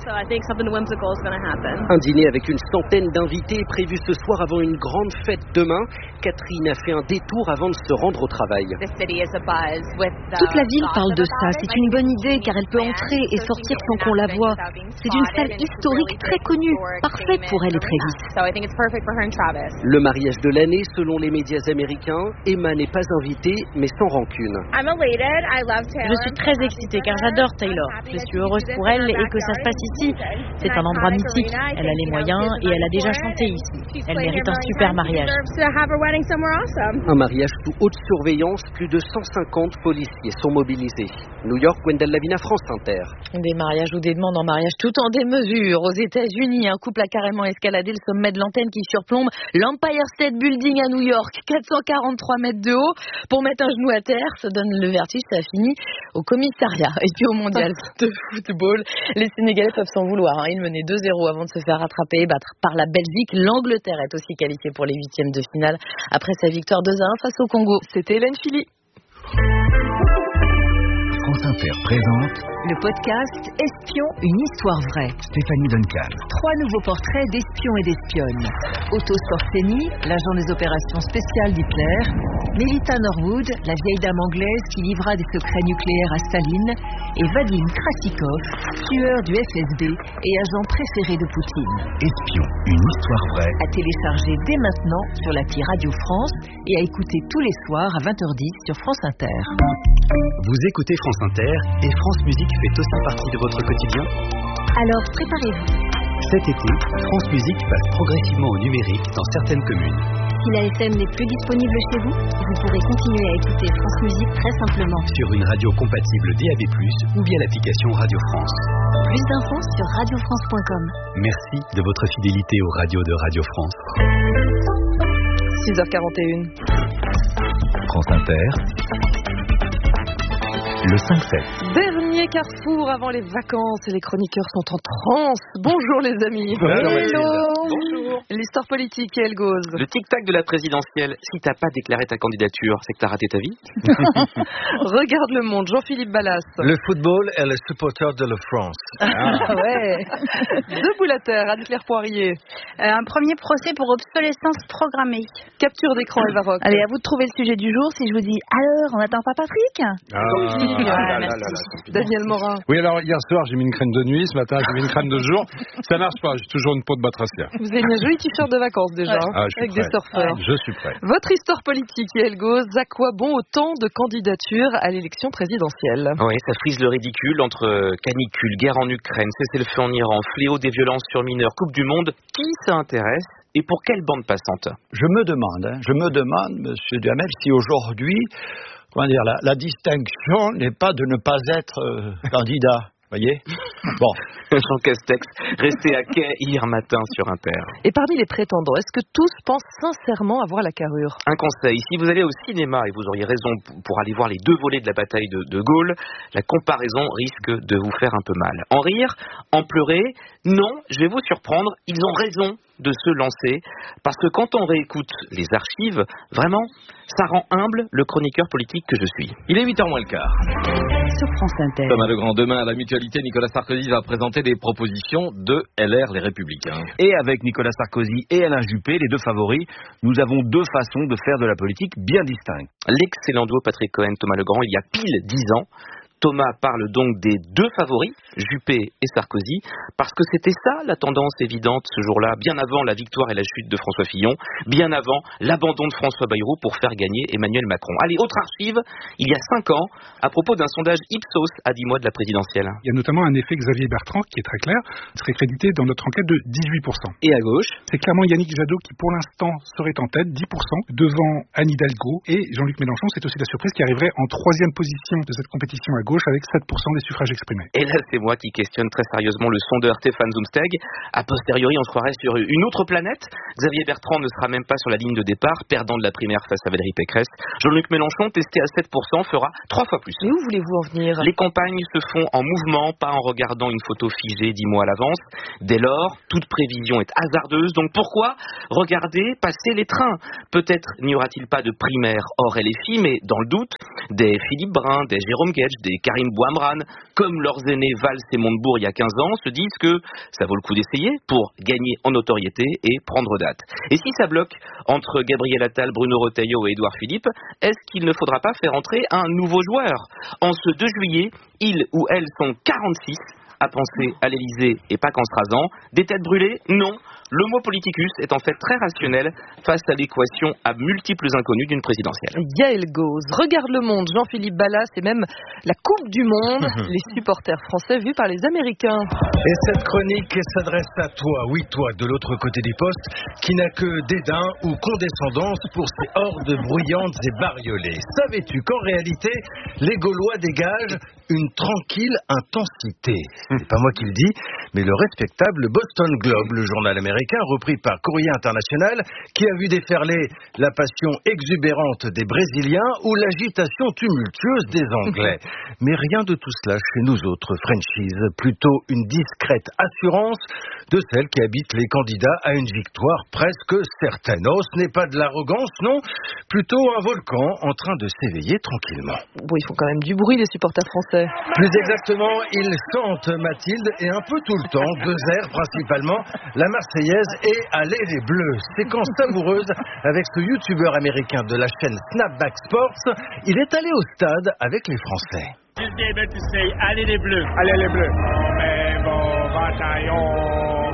Un dîner avec une centaine d'invités est prévu ce soir avant une grande fête demain. Catherine a fait un détour avant de se rendre au travail. Toute la ville parle de ça. C'est une bonne idée car elle peut entrer et sortir sans qu'on la voie. C'est une salle historique très connue, parfaite pour elle et Travis. Le mariage de l'année, selon les médias américains, Emma n'est pas invitée, mais sans rancune. Je suis très excitée car j'adore Taylor. Je suis heureuse pour elle et que ça se passe ici. C'est un endroit mythique. Elle a les moyens et elle a déjà chanté ici. Elle mérite un super mariage. Un mariage sous haute surveillance, plus de 150 policiers sont mobilisés. New York, Gwendal Lavina, France Inter. Des mariages ou des demandes en mariage tout en démesure. Aux États-Unis, un couple a carrément escaladé le sommet de l'antenne qui surplombe l'Empire State Building à New York, 443 mètres de haut. Pour mettre un genou à terre, ça donne le vertige, ça a fini au commissariat. Et puis au mondial de football, les Sénégalais peuvent s'en vouloir. Ils menaient 2-0 avant de se faire rattraper et battre par la Belgique. L'Angleterre est aussi qualifiée pour les huitièmes de finale après sa victoire 2-1 face au Congo. C'était Hélène Philly. France Inter présente le podcast Espion, une histoire vraie. Stéphanie Duncan. 3 nouveaux portraits d'espions et d'espionnes. Otto Skorzeny, l'agent des opérations spéciales d'Hitler. Melita Norwood, la vieille dame anglaise qui livra des secrets nucléaires à Staline. Et Vadim Krasikov, tueur du FSB et agent préféré de Poutine. Espion, une histoire vraie. À télécharger dès maintenant sur l'appli Radio France et à écouter tous les soirs à 20h10 sur France Inter. Vous écoutez France Inter et France Musique fait aussi partie de votre quotidien ? Alors préparez-vous. Cet été, France Musique passe progressivement au numérique dans certaines communes. Si la FM n'est plus disponible chez vous, vous pourrez continuer à écouter France Musique très simplement. Sur une radio compatible DAB+, ou via l'application Radio France. Plus d'infos sur radiofrance.com. Merci de votre fidélité aux radios de Radio France. 6h41. France Inter. Le 5-7. Dernier carrefour avant les vacances et les chroniqueurs sont en transe. Bonjour les amis. Hello. Bonjour. L'histoire politique et elle goes. Le tic-tac de la présidentielle. Si t'as pas déclaré ta candidature, c'est que t'as raté ta vie. Regarde le monde. Jean-Philippe Ballas. Le football est le supporter de la France. Ouais. Debout la terre. Anne-Claire Poirier. Un premier procès pour obsolescence programmée. Capture d'écran Elva Rock. Allez, à vous de trouver le sujet du jour. Si je vous dis alors, on n'attend pas Patrick. Daniel Morin. Oui, alors hier soir j'ai mis une crème de nuit, ce matin j'ai mis une crème de jour. Ça marche pas, j'ai toujours une peau de batracia. Vous avez mis un joli t-shirt de vacances déjà, avec des surfeurs. Je suis prêt. Votre histoire politique, Yael Gauz, à quoi bon autant de candidatures à l'élection présidentielle? Oui, ça frise le ridicule entre canicule, guerre en Ukraine, cessez-le-feu en Iran, fléau des violences sur mineurs, Coupe du Monde. Qui ça intéresse et pour quelle bande passante? Je me demande, monsieur Duhamel, si aujourd'hui, la distinction n'est pas de ne pas être candidat. Voyez. Bon. Jean Castex, resté à quai hier matin sur Inter. Et parmi les prétendants, est-ce que tous pensent sincèrement avoir la carrure? Un conseil, si vous allez au cinéma, et vous auriez raison pour aller voir les deux volets de la bataille de Gaulle, la comparaison risque de vous faire un peu mal. En rire, en pleurer, non, je vais vous surprendre, ils ont raison. de se lancer, parce que quand on réécoute les archives, vraiment, ça rend humble le chroniqueur politique que je suis. Il est 8h moins le quart. Sur France Inter. Thomas Legrand, demain à la Mutualité, Nicolas Sarkozy va présenter des propositions de LR, les Républicains. Et avec Nicolas Sarkozy et Alain Juppé, les deux favoris, nous avons deux façons de faire de la politique bien distinctes. L'excellent duo Patrick Cohen, Thomas Legrand, il y a pile 10 ans. Thomas parle donc des deux favoris, Juppé et Sarkozy, parce que c'était ça la tendance évidente ce jour-là, bien avant la victoire et la chute de François Fillon, bien avant l'abandon de François Bayrou pour faire gagner Emmanuel Macron. Allez, autre archive, il y a 5 ans, à propos d'un sondage Ipsos à 10 mois de la présidentielle. Il y a notamment un effet Xavier Bertrand qui est très clair, serait crédité dans notre enquête de 18%. Et à gauche, c'est clairement Yannick Jadot qui pour l'instant serait en tête, 10%, devant Anne Hidalgo, et Jean-Luc Mélenchon, c'est aussi la surprise, qui arriverait en 3e position de cette compétition à gauche avec 7% des suffrages exprimés. Et là, c'est moi qui questionne très sérieusement le sondeur Stéphane Zumsteg. A posteriori, on se croirait sur une autre planète. Xavier Bertrand ne sera même pas sur la ligne de départ, perdant de la primaire face à Valérie Pécresse. Jean-Luc Mélenchon, testé à 7%, fera 3 fois plus. Mais où voulez-vous en venir ? Les campagnes se font en mouvement, pas en regardant une photo figée 10 mois à l'avance. Dès lors, toute prévision est hasardeuse. Donc pourquoi regarder passer les trains ? Peut-être n'y aura-t-il pas de primaire hors LFI, mais dans le doute, des Philippe Brun, des Jérôme Guedj, des Karim Bouamran, comme leurs aînés Valls et Montebourg il y a 15 ans, se disent que ça vaut le coup d'essayer pour gagner en notoriété et prendre date. Et si ça bloque entre Gabriel Attal, Bruno Retailleau et Édouard Philippe, est-ce qu'il ne faudra pas faire entrer un nouveau joueur ? En ce 2 juillet, ils ou elles sont 46 à penser à l'Élysée et pas qu'en se rasant. Des têtes brûlées ? Non. L'homo politicus est en fait très rationnel face à l'équation à multiples inconnus d'une présidentielle. Yael Gauze, regarde le monde, Jean-Philippe Ballas et même la Coupe du Monde, les supporters français vus par les Américains. Et cette chronique s'adresse à toi, oui toi, de l'autre côté du poste, qui n'a que dédain ou condescendance pour ces hordes bruyantes et bariolées. Savais-tu qu'en réalité, les Gaulois dégagent une tranquille intensité ? C'est pas moi qui le dis, mais le respectable Boston Globe, le journal américain repris par Courrier International, qui a vu déferler la passion exubérante des Brésiliens ou l'agitation tumultueuse des Anglais. Mais rien de tout cela chez nous autres Frenchies, plutôt une discrète assurance de celle qui habite les candidats à une victoire presque certaine. Oh, ce n'est pas de l'arrogance, non, plutôt un volcan en train de s'éveiller tranquillement. Bon, ils font quand même du bruit, les supporters français. Plus exactement, ils chantent, Mathilde, et un peu tout le temps, 2 airs principalement, la Marseillaise et Allez les Bleus. Séquence savoureuse avec ce youtubeur américain de la chaîne Snapback Sports. Il est allé au stade avec les Français. Just be able to say Allez les Bleus. Allez les Bleus. Mais bon bataillon,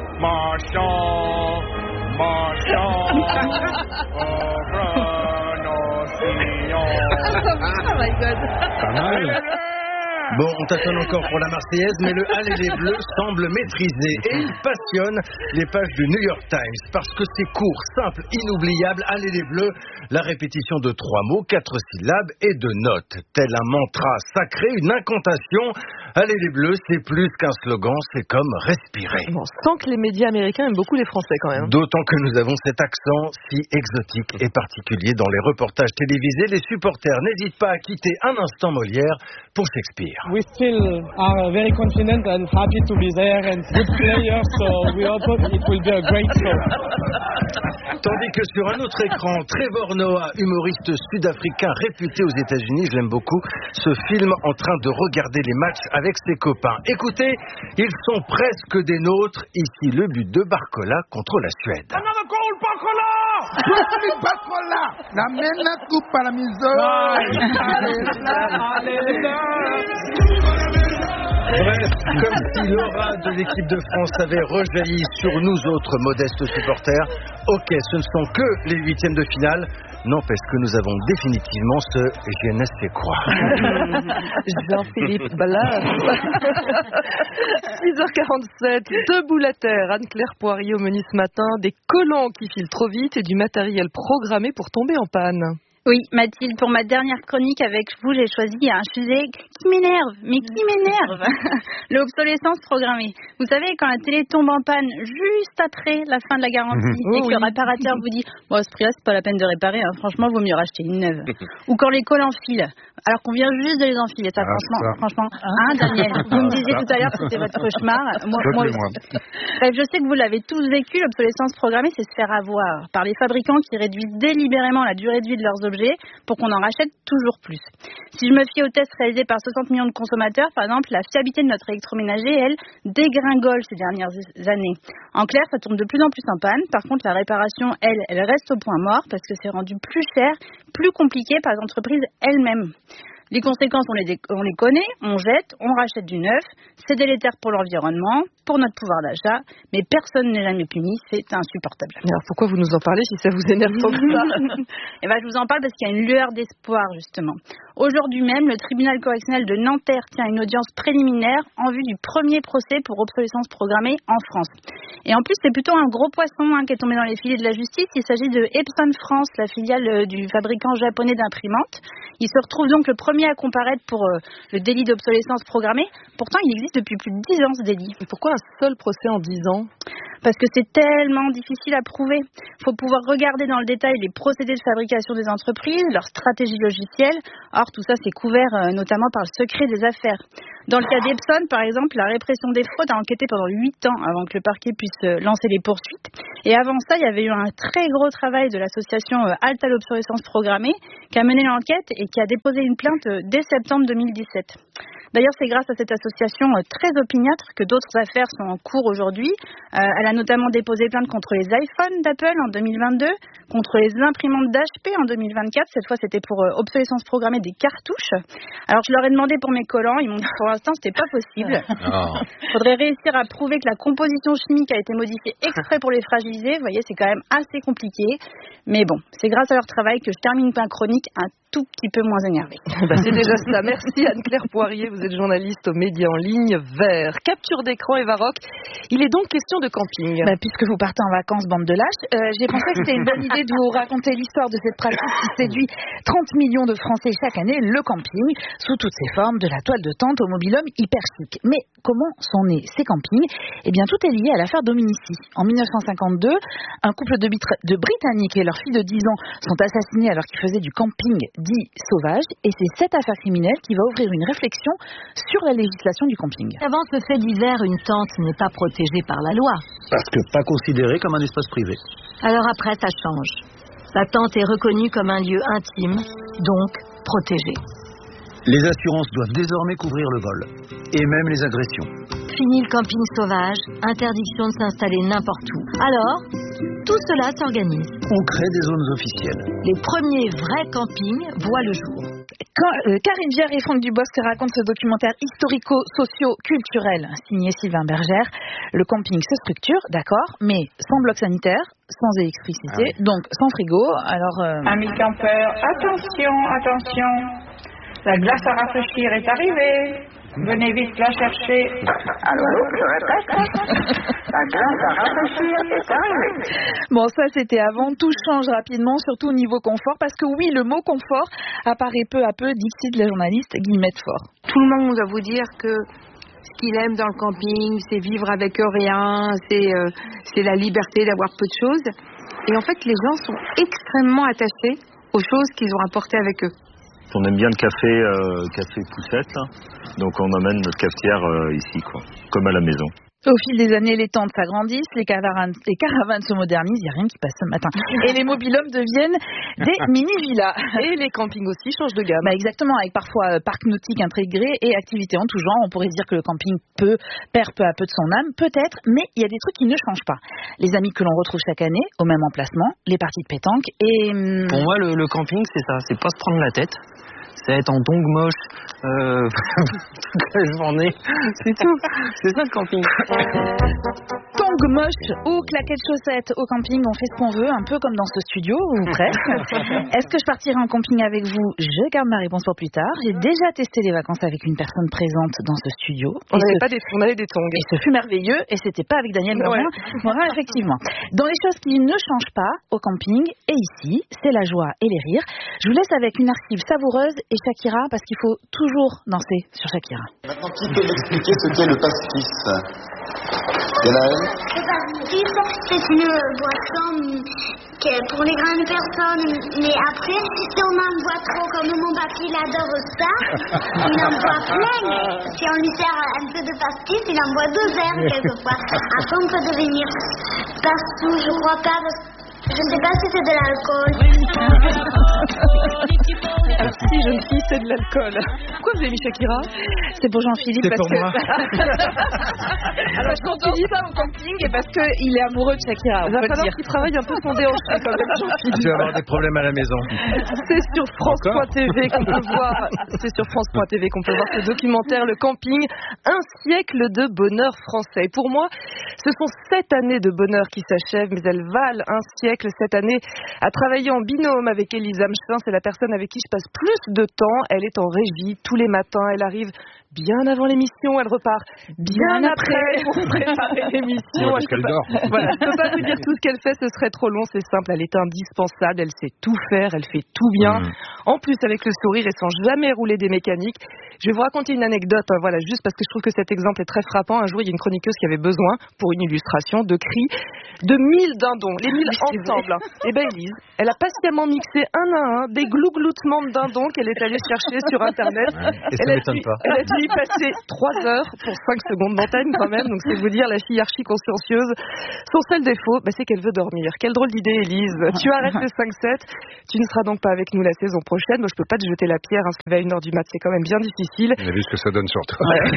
marchons, marchons, au prononciation. Oh my God. Pas mal. Bon, on tâtonne encore pour la Marseillaise, mais le Allez les Bleus semble maîtrisé et il passionne les pages du New York Times parce que c'est court, simple, inoubliable. Allez les Bleus, la répétition de 3 mots, 4 syllabes et de notes. Tel un mantra sacré, une incantation. Allez les Bleus, c'est plus qu'un slogan, c'est comme respirer. On sent que les médias américains aiment beaucoup les Français quand même. D'autant que nous avons cet accent si exotique et particulier dans les reportages télévisés. Les supporters n'hésitent pas à quitter un instant Molière pour Shakespeare. We still are very confident and happy to be there and good players, so we hope it will be a great show. Tandis que sur un autre écran, Trevor Noah, humoriste sud-africain réputé aux États-Unis, je l'aime beaucoup, se filme en train de regarder les matchs avec ses copains. Écoutez, ils sont presque des nôtres. Ici, le but de Barcola contre la Suède. Another goal, Barcola! Barcola! La mena coupe à la Bref, comme si l'aura de l'équipe de France avait rejailli sur nous autres modestes supporters. Ok, ce ne sont que les 8e de finale. N'empêche que nous avons définitivement ce je ne sais quoi. Jean-Philippe Ballas. 6h47, debout la terre. Anne-Claire Poirier au menu ce matin. Des collants qui filent trop vite et du matériel programmé pour tomber en panne. Oui, Mathilde, pour ma dernière chronique avec vous, j'ai choisi un sujet qui m'énerve, l'obsolescence programmée. Vous savez, quand la télé tombe en panne juste après la fin de la garantie et que le réparateur vous dit « Bon, à ce prix-là, c'est pas la peine de réparer, hein. Franchement, vaut mieux racheter une neuve. » Ou quand les cols enfilent, alors qu'on vient juste de les enfiler. Ça, franchement, hein, Daniel, vous me disiez tout à l'heure que c'était votre cauchemar. Moi aussi. Bref, je sais que vous l'avez tous vécu, l'obsolescence programmée, c'est se faire avoir par les fabricants qui réduisent délibérément la durée de vie de leurs objets pour qu'on en rachète toujours plus. Si je me fie aux tests réalisés par 60 millions de consommateurs, par exemple, la fiabilité de notre électroménager, elle, dégringole ces dernières années. En clair, ça tourne de plus en plus en panne. Par contre, la réparation, elle reste au point mort parce que c'est rendu plus cher, plus compliqué par les entreprises elles-mêmes. Les conséquences, on les connaît, on jette, on rachète du neuf, c'est délétère pour l'environnement, pour notre pouvoir d'achat, mais personne n'est jamais puni, c'est insupportable. Alors pourquoi vous nous en parlez si ça vous énerve tant que ça? Eh ben, je vous en parle parce qu'il y a une lueur d'espoir, justement. Aujourd'hui même, le tribunal correctionnel de Nanterre tient une audience préliminaire en vue du premier procès pour obsolescence programmée en France. Et en plus, c'est plutôt un gros poisson qui est tombé dans les filets de la justice. Il s'agit de Epson France, la filiale du fabricant japonais d'imprimantes. Il se retrouve donc le premier à comparaître pour le délit d'obsolescence programmée. Pourtant, il existe depuis plus de 10 ans, ce délit. Et pourquoi un seul procès en 10 ans? Parce que c'est tellement difficile à prouver. Il faut pouvoir regarder dans le détail les procédés de fabrication des entreprises, leur stratégie logicielle. Or, tout ça, c'est couvert notamment par le secret des affaires. Dans le cas d'Epson, par exemple, la répression des fraudes a enquêté pendant 8 ans avant que le parquet puisse lancer les poursuites. Et avant ça, il y avait eu un très gros travail de l'association Halte à l'obsolescence programmée qui a mené l'enquête et qui a déposé une plainte dès septembre 2017. D'ailleurs, c'est grâce à cette association très opiniâtre que d'autres affaires sont en cours aujourd'hui. Elle a notamment déposé plainte contre les iPhones d'Apple en 2022, contre les imprimantes d'HP en 2024. Cette fois, c'était pour obsolescence programmée des cartouches. Alors, je leur ai demandé pour mes collants. Ils m'ont dit que pour l'instant, c'était pas possible. Il faudrait réussir à prouver que la composition chimique a été modifiée exprès pour les fragiliser. Vous voyez, c'est quand même assez compliqué. Mais bon, c'est grâce à leur travail que je termine ma chronique un tout petit peu moins énervée. C'est déjà ça. Merci Anne-Claire Poirier. Vous êtes journaliste aux médias en ligne Vert. Capture d'écran et Varroc. Il est donc question de camping. Puisque vous partez en vacances, bande de lâches, j'ai pensé que c'était une bonne idée de vous raconter l'histoire de cette pratique qui séduit 30 millions de Français chaque année, le camping, sous toutes ses formes, de la toile de tente au mobil-home hyper chic. Mais comment sont nés ces campings? Eh bien, tout est lié à l'affaire Dominici. En 1952, un couple de Britanniques et leur fille de 10 ans sont assassinés alors qu'ils faisaient du camping dit sauvage, et c'est cette affaire criminelle qui va ouvrir une réflexion sur la législation du camping. Avant ce fait divers, une tente n'est pas protégée par la loi. Parce que pas considérée comme un espace privé. Alors après, ça change. La tente est reconnue comme un lieu intime, donc protégé. Les assurances doivent désormais couvrir le vol, et même les agressions. Fini le camping sauvage, interdiction de s'installer n'importe où. Alors, tout cela s'organise. On crée des zones officielles. Les premiers vrais campings voient le jour. Karine Viard et Franck Dubosc racontent ce documentaire historico-socio-culturel signé Sylvain Bergère. Le camping se structure, d'accord, mais sans bloc sanitaire, sans électricité, donc sans frigo. Alors, Amis campeurs, attention. La glace à rafraîchir est arrivée. Venez vite la chercher. Alors, je répète, la glace à rafraîchir est arrivée. Bon, ça c'était avant. Tout change rapidement, surtout au niveau confort, parce que oui, le mot confort apparaît peu à peu, dit la journaliste Guillemette Faure. Tout le monde va vous dire que ce qu'il aime dans le camping, c'est vivre avec rien, c'est la liberté d'avoir peu de choses. Et en fait, les gens sont extrêmement attachés aux choses qu'ils ont apportées avec eux. On aime bien le café poussette, là. Donc on amène notre cafetière ici, quoi, comme à la maison. Au fil des années, les tentes s'agrandissent, les caravanes se modernisent, il n'y a rien qui passe ce matin. Et les mobil-homes deviennent des mini-villas. Et les campings aussi changent de gamme. Exactement, avec parfois parc nautique intégré et activités en tout genre. On pourrait se dire que le camping perd peu à peu de son âme, peut-être, mais il y a des trucs qui ne changent pas. Les amis que l'on retrouve chaque année, au même emplacement, les parties de pétanque et... Pour moi, le camping, c'est ça, c'est pas se prendre la tête. C'est être en tongs moche toute la journée. C'est tout. C'est ça le camping. tongs moches ou claquettes chaussettes au camping, on fait ce qu'on veut, un peu comme dans ce studio, ou presque. Est-ce que je partirai en camping avec vous? Je garde ma réponse pour plus tard. J'ai déjà testé les vacances avec une personne présente dans ce studio. On avait des tongs. Et ce fut merveilleux, et c'était pas avec Daniel Morin, effectivement. Dans les choses qui ne changent pas au camping, et ici, c'est la joie et les rires. Je vous laisse avec une archive savoureuse et Shakira, parce qu'il faut toujours danser sur Shakira. Maintenant, qui peut m'expliquer ce qu'est le pastis? Yanaël? Le pastis, c'est une boisson pour les grandes personnes, mais après, si on en boit trop, comme mon papy, il adore ça, il en boit plein. Si on lui sert un peu de pastis, il en boit 2 verres quelquefois. Après, on peut devenir partout, je crois pas, parce que je ne sais pas si c'est de l'alcool. Alors si, jeune fille, c'est de l'alcool. Pourquoi vous avez mis Shakira? C'est pour Jean-Philippe. C'est pour moi. Alors quand tu dis ça au camping, et parce qu'il est amoureux de Shakira. Il va falloir qu'il travaille un peu son déhanché quand même, Jean-Philippe. Je vais avoir des problèmes à la maison. C'est sur France.tv qu'on peut voir. C'est sur France.tv qu'on peut voir ce documentaire, Le Camping, un siècle de bonheur français. Pour moi, ce sont 7 années de bonheur qui s'achèvent, mais elles valent un siècle. Cette année, à travailler en binôme avec Élise Amchin, c'est la personne avec qui je passe plus de temps. Elle est en régie tous les matins. Elle arrive bien avant l'émission, elle repart bien après pour préparer l'émission. Ouais, parce qu'elle dort. Voilà, je peux pas vous dire tout ce qu'elle fait, ce serait trop long, c'est simple, elle est indispensable, elle sait tout faire, elle fait tout bien. En plus, avec le sourire et sans jamais rouler des mécaniques. Je vais vous raconter une anecdote, voilà, juste parce que je trouve que cet exemple est très frappant. Un jour, il y a une chroniqueuse qui avait besoin, pour une illustration, de cris de 1000 dindons, les 1000 ensemble. Et ben Élise, elle a patiemment mixé un à un des glougloutements de dindons qu'elle est allée chercher sur Internet. Et ça m'étonne pas. Elle a dû y passer 3 heures pour 5 secondes d'antenne quand même, donc c'est vous dire la fille archi consciencieuse. Son seul défaut, c'est qu'elle veut dormir. Quelle drôle d'idée, Élise. Tu arrêtes le 5-7, tu ne seras donc pas avec nous la saison prochaine. Moi, je peux pas te jeter la pierre, se lever à 1h du mat, c'est quand même bien difficile. On a vu ce que ça donne sur toi.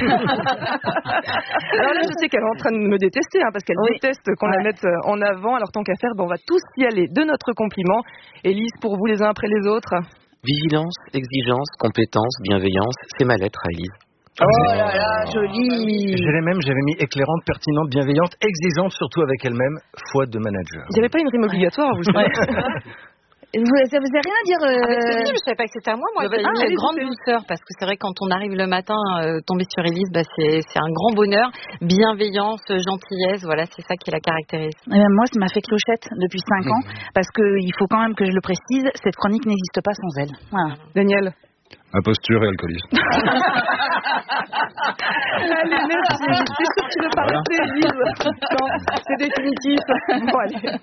Alors là, je sais qu'elle est en train de me détester, parce qu'elle déteste qu'on la mette en avant. Alors tant qu'à faire, on va tous y aller de notre compliment. Élise, pour vous les uns après les autres. Vigilance, exigence, compétence, bienveillance, c'est ma lettre à Élise. Oh là là, joli. J'avais mis éclairante, pertinente, bienveillante, exigeante, surtout avec elle-même, foi de manager. Il n'y avait pas une rime obligatoire, vous savez. Ça vous a rien à dire je ne savais pas que c'était à moi. Moi, il y a une grande douceur, parce que c'est vrai, quand on arrive le matin, tomber sur Élise, c'est un grand bonheur. Bienveillance, gentillesse, voilà, c'est ça qui la caractérise. Et même moi, ça m'a fait clochette depuis 5 ans, parce qu'il faut quand même que je le précise, cette chronique n'existe pas sans elle. Voilà. Daniel? Imposture et alcoolisme. Allez, merci. Je suis sûre que tu veux pas rester, Élise. Non, c'est définitif. Bon, allez.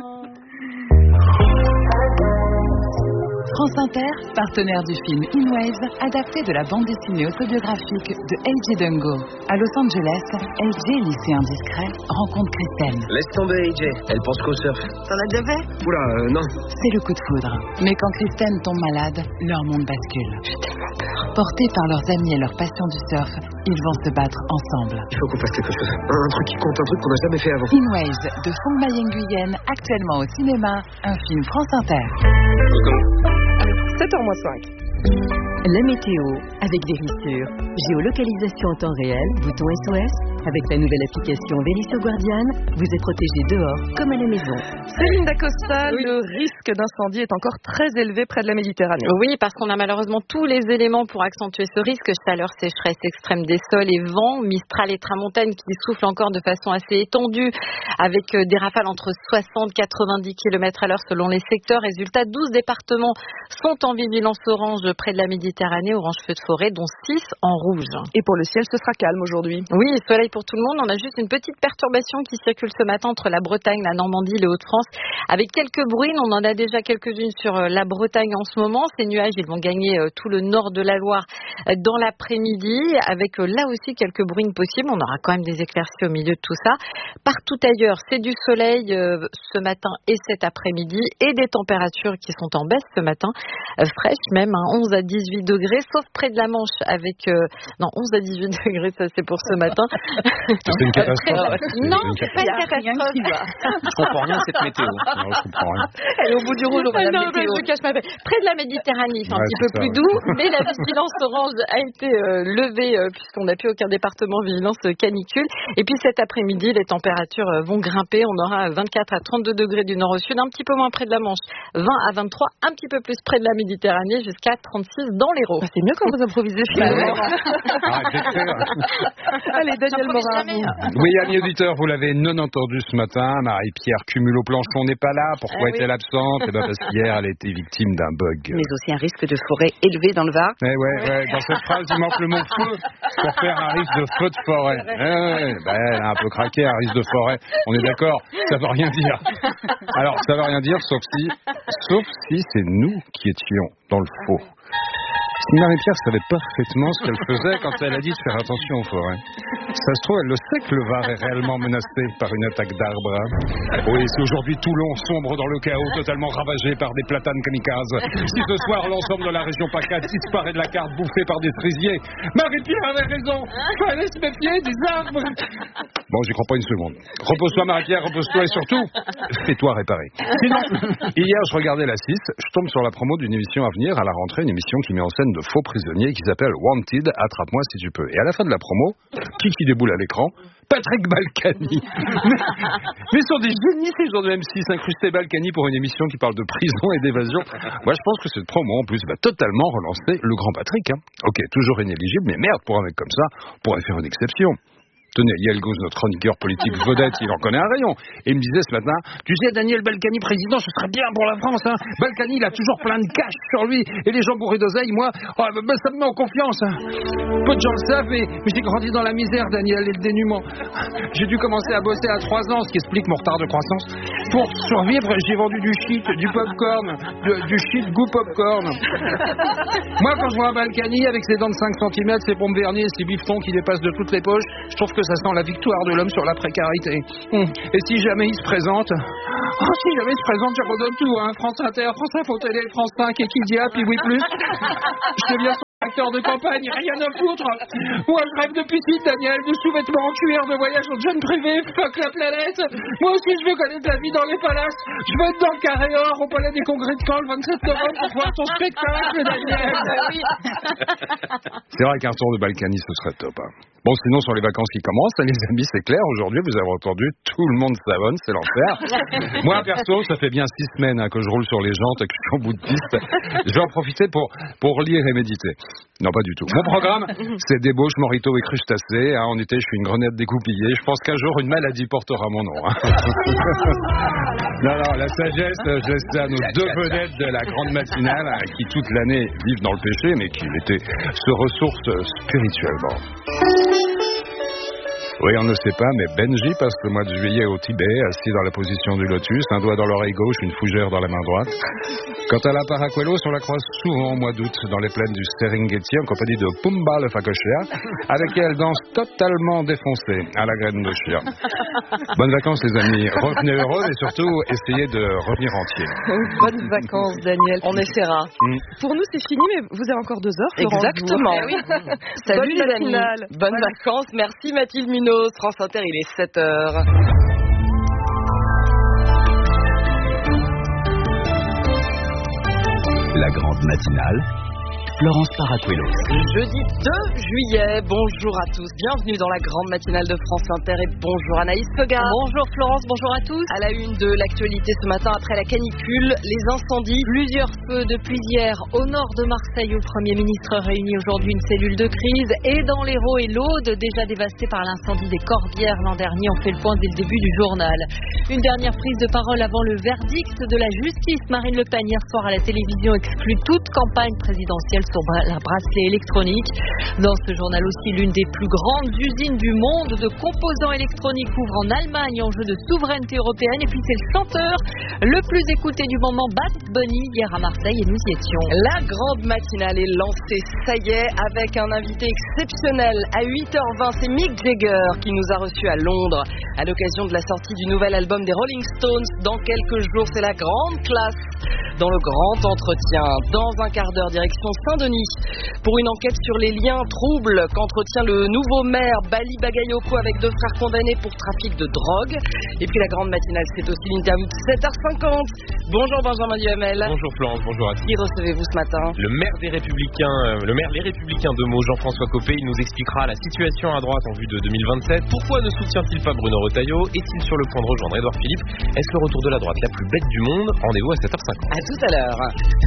France Inter, partenaire du film In Waves, adapté de la bande dessinée autobiographique de L.J. Dungo. À Los Angeles, L.J., lycéen discret, rencontre Kristen. Laisse tomber, AJ. Elle pense qu'au surf. T'en as déjà fait? Oula, non. C'est le coup de foudre. Mais quand Kristen tombe malade, leur monde bascule. J'ai tellement peur. Portés par leurs amis et leur passion du surf, ils vont se battre ensemble. Il faut qu'on fasse quelque chose. Un truc qui compte, un truc qu'on n'a jamais fait avant. In Waves de Fong Nguyen, actuellement au cinéma, un film France Inter. 7h-5. La météo avec Vérissure. Géolocalisation en temps réel, bouton SOS. Avec la nouvelle application Vérissure Guardian, vous êtes protégé dehors comme à la maison. Céline Dacosta, le risque d'incendie est encore très élevé près de la Méditerranée. Oui, parce qu'on a malheureusement tous les éléments pour accentuer ce risque. Chaleur, sécheresse extrême des sols et vent, Mistral et Tramontane qui soufflent encore de façon assez étendue avec des rafales entre 60 et 90 km à l'heure selon les secteurs. Résultat, 12 départements sont en vigilance orange près de la Méditerranée, orange feu de forêt, dont 6 en rouge. Et pour le ciel, ce sera calme aujourd'hui. Oui, soleil pour tout le monde. On a juste une petite perturbation qui circule ce matin entre la Bretagne, la Normandie, les Hauts-de-France, avec quelques bruines. On en a déjà quelques-unes sur la Bretagne en ce moment. Ces nuages, ils vont gagner tout le nord de la Loire dans l'après-midi, avec là aussi quelques bruines possibles. On aura quand même des éclaircies au milieu de tout ça. Partout ailleurs, c'est du soleil ce matin et cet après-midi, et des températures qui sont en baisse ce matin, fraîches même, 11 à 18 degrés, sauf près de la Manche avec... non, 11 à 18 degrés, ça c'est pour ce matin. C'est une catastrophe. Non, c'est pas une catastrophe. Je comprends rien à cette météo. Non, je comprends rien. Elle est au bout du rouleau, madame météo. Je cache pas. Près de la Méditerranée, c'est un petit peu plus doux, mais la vigilance orange a été levée puisqu'on n'a plus aucun département vigilance canicule. Et puis cet après-midi, les températures vont grimper. On aura 24 à 32 degrés du nord au sud, un petit peu moins près de la Manche, 20 à 23, un petit peu plus près de la Méditerranée, jusqu'à 36 dans l'Hérault. C'est mieux quand vous improvisez. Allez, Daniel Morin. Oui, amis auditeurs, vous l'avez non entendu ce matin. Marie-Pierre Cumulo-Planchon n'est pas là. Pourquoi est-elle absente? Parce qu'hier, elle a été victime d'un bug. Mais aussi un risque de forêt élevé dans le Var. Ouais. Dans cette phrase, il manque le mot feu pour faire un risque de feu de forêt. Elle a un peu craqué, un risque de forêt. On est d'accord, ça veut rien dire. Alors, ça veut rien dire, sauf si c'est nous qui étions dans le faux. Si Marie-Pierre savait parfaitement ce qu'elle faisait quand elle a dit de faire attention aux forêts. Ça se trouve, elle le sait que le Var est réellement menacé par une attaque d'arbres. Oui, si aujourd'hui Toulon sombre dans le chaos, totalement ravagé par des platanes kamikazes, si ce soir l'ensemble de la région PACA disparaît de la carte bouffée par des cerisiers, Marie-Pierre avait raison. Fallait se méfier des arbres. Bon, j'y crois pas une seconde. Repose-toi, Marie-Pierre, repose-toi et surtout, fais-toi réparer. Sinon, hier, je regardais la 6, je tombe sur la promo d'une émission à venir à la rentrée, une émission qui met en scène de faux prisonniers qui s'appelle Wanted, attrape-moi si tu peux. Et à la fin de la promo, qui déboule à l'écran? Patrick Balkany. Mais sont des génies ces gens de M6, incrustés Balkany pour une émission qui parle de prison et d'évasion. Moi je pense que cette promo en plus va totalement relancer le grand Patrick. Ok, toujours inéligible, mais merde, pour un mec comme ça, on pourrait faire une exception. Tenez, Yael Gous, notre chroniqueur politique vedette, il en connaît un rayon. Et il me disait ce matin, tu sais, Daniel Balkany président, ce serait bien pour la France. Balkany, il a toujours plein de cash sur lui. Et les gens bourrés d'oseille, moi, ça me met en confiance. Peu de gens le savent, mais j'ai grandi dans la misère, Daniel, et le dénuement. J'ai dû commencer à bosser à 3 ans, ce qui explique mon retard de croissance. Pour survivre, j'ai vendu du shit, du popcorn, du shit goût popcorn. Moi, quand je vois un Balkany avec ses dents de 5 cm, ses pompes vernies et ses bifetons qui dépassent de toutes les poches, je trouve que ça sent la victoire de l'homme sur la précarité. Et si jamais il se présente, je redonne tout, France Inter, France Info Télé, France 5, Equidia, puis oui plus. Je deviens son acteur de campagne, rien à foutre. Moi je rêve depuis suite, Daniel, de sous-vêtements en cuir, de voyage en jet privé, fuck la planète. Moi aussi je veux connaître la vie dans les palaces. Je veux être dans le Carré Or, au palais des congrès de Caen le 27 novembre pour voir ton spectacle, Daniel. C'est vrai qu'un tour de Balkany ce serait top. Bon, sinon, sur les vacances qui commencent, les amis, c'est clair. Aujourd'hui, vous avez entendu, tout le monde savonne, c'est l'enfer. Moi, perso, ça fait bien 6 semaines que je roule sur les jantes et que je suis en bout de piste. Je vais en profiter pour lire et méditer. Non, pas du tout. Mon programme, c'est débauche, morito et crustacés. En été, je suis une grenade découpillée. Je pense qu'un jour, une maladie portera mon nom. Non, la sagesse, je laisse ça à nos 2 vedettes de la grande matinale qui, toute l'année, vivent dans le péché, mais qui l'été se ressourcent spirituellement. Oui, on ne sait pas, mais Benji passe le mois de juillet au Tibet, assis dans la position du lotus, un doigt dans l'oreille gauche, une fougère dans la main droite. Quant à la Paracuelos, on la croise souvent au mois d'août dans les plaines du Serengeti en compagnie de Pumba le Facochea, avec qui elle danse totalement défoncée à la graine de chien. Bonnes vacances les amis, revenez heureux et surtout essayez de revenir entier. Bonnes vacances Daniel, on essaiera. Pour nous c'est fini, mais vous avez encore 2 heures. Exactement. Oui. Salut les amis. Bonnes vacances, merci Mathilde Minos. France Inter, il est 7h. La grande matinale, Florence Paracuelos. Jeudi 2 juillet, bonjour à tous, bienvenue dans la grande matinale de France Inter et bonjour Anaïs Pegard. Bonjour Florence, bonjour à tous. À la une de l'actualité ce matin, après la canicule, les incendies. Plusieurs feux depuis hier au nord de Marseille. Au Premier ministre réunit aujourd'hui une cellule de crise. Et dans l'Hérault et l'Aude, déjà dévastés par l'incendie des Corbières l'an dernier, on fait le point dès le début du journal. Une dernière prise de parole avant le verdict de la justice. Marine Le Pen hier soir à la télévision exclut toute campagne présidentielle sur la bracelet électronique. Dans ce journal aussi, l'une des plus grandes usines du monde de composants électroniques ouvre en Allemagne, enjeu de souveraineté européenne. Et puis c'est le chanteur le plus écouté du moment, Bad Bunny, hier à Marseille, et nous y étions. La grande matinale est lancée, ça y est, avec un invité exceptionnel. À 8h20, c'est Mick Jagger qui nous a reçus à Londres à l'occasion de la sortie du nouvel album des Rolling Stones. Dans quelques jours, c'est la grande classe. dans le grand entretien. Dans un quart d'heure, direction Saint-Denis, pour une enquête sur les liens troubles qu'entretient le nouveau maire Bali Bagayoko avec 2 frères condamnés pour trafic de drogue. Et puis la grande matinale, c'est aussi l'interview de 7h50. Bonjour Benjamin Duhamel. Bonjour Florence, bonjour à tous. Qui recevez-vous ce matin? Le maire Les Républicains de Meaux, Jean-François Copé, il nous expliquera la situation à droite en vue de 2027. Pourquoi ne soutient-il pas Bruno Retailleau? Est-il sur le point de rejoindre Édouard Philippe? Est-ce le retour de la droite la plus bête du monde? Rendez-vous à 7h50. À tout à l'heure.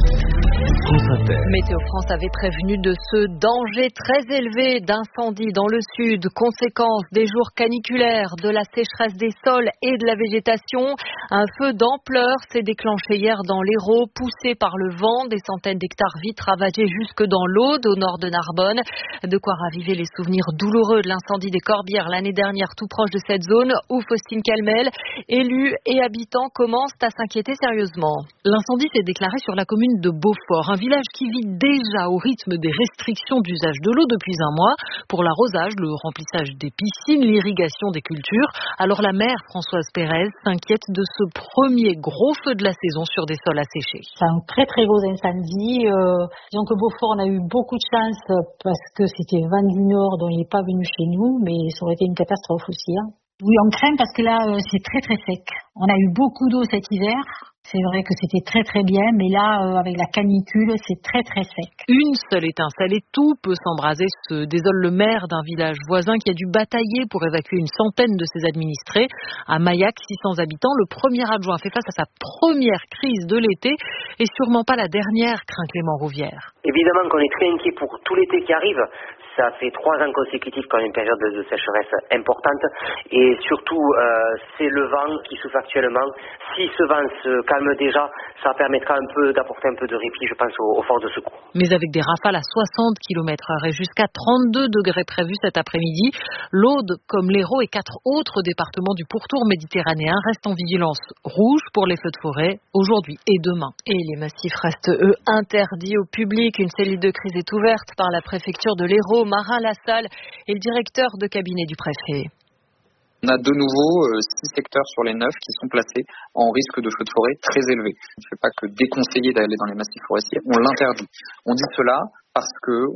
Météo France avait prévenu de ce danger très élevé d'incendie dans le sud, conséquence des jours caniculaires, de la sécheresse des sols et de la végétation. Un feu d'ampleur s'est déclenché hier dans l'Hérault, poussé par le vent. Des centaines d'hectares vite ravagés jusque dans l'Aude, au nord de Narbonne. De quoi raviver les souvenirs douloureux de l'incendie des Corbières l'année dernière, tout proche de cette zone, où Faustine Calmel, élus et habitants commencent à s'inquiéter sérieusement. L'incendie s'est déclaré sur la commune de Beaufort, un village qui vit déjà au rythme des restrictions d'usage de l'eau depuis un mois, pour l'arrosage, le remplissage des piscines, l'irrigation des cultures. Alors la maire Françoise Pérez s'inquiète de ce premier gros feu de la saison sur des sols asséchés. C'est un très très gros incendie. Disons que Beaufort, on a eu beaucoup de chance parce que c'était vent du nord, donc il n'est pas venu chez nous, mais ça aurait été une catastrophe aussi. Oui, on craint parce que là, c'est très très sec. On a eu beaucoup d'eau cet hiver. C'est vrai que c'était très très bien, mais là, avec la canicule, c'est très très sec. Une seule étincelle et tout peut s'embraser, se désole le maire d'un village voisin qui a dû batailler pour évacuer une centaine de ses administrés. À Maillac, 600 habitants, le premier adjoint fait face à sa première crise de l'été et sûrement pas la dernière, craint Clément Rouvière. Évidemment qu'on est très inquiet pour tout l'été qui arrive. Ça fait 3 ans consécutifs qu'on a une période de sécheresse importante et surtout c'est le vent qui souffle actuellement. Si ce vent se calme déjà, ça permettra d'apporter un peu de répit, je pense, aux forces de secours. Mais avec des rafales à 60 km/h et jusqu'à 32 degrés prévus cet après-midi, l'Aude, comme l'Hérault et 4 autres départements du pourtour méditerranéen restent en vigilance rouge pour les feux de forêt aujourd'hui et demain. Et les massifs restent, eux, interdits au public. Une cellule de crise est ouverte par la préfecture de l'Hérault. Marin Lassalle est le directeur de cabinet du préfet. On a de nouveau 6 secteurs sur les 9 qui sont placés en risque de feu de forêt très élevé. Je ne fais pas que déconseiller d'aller dans les massifs forestiers, on l'interdit. On dit cela parce que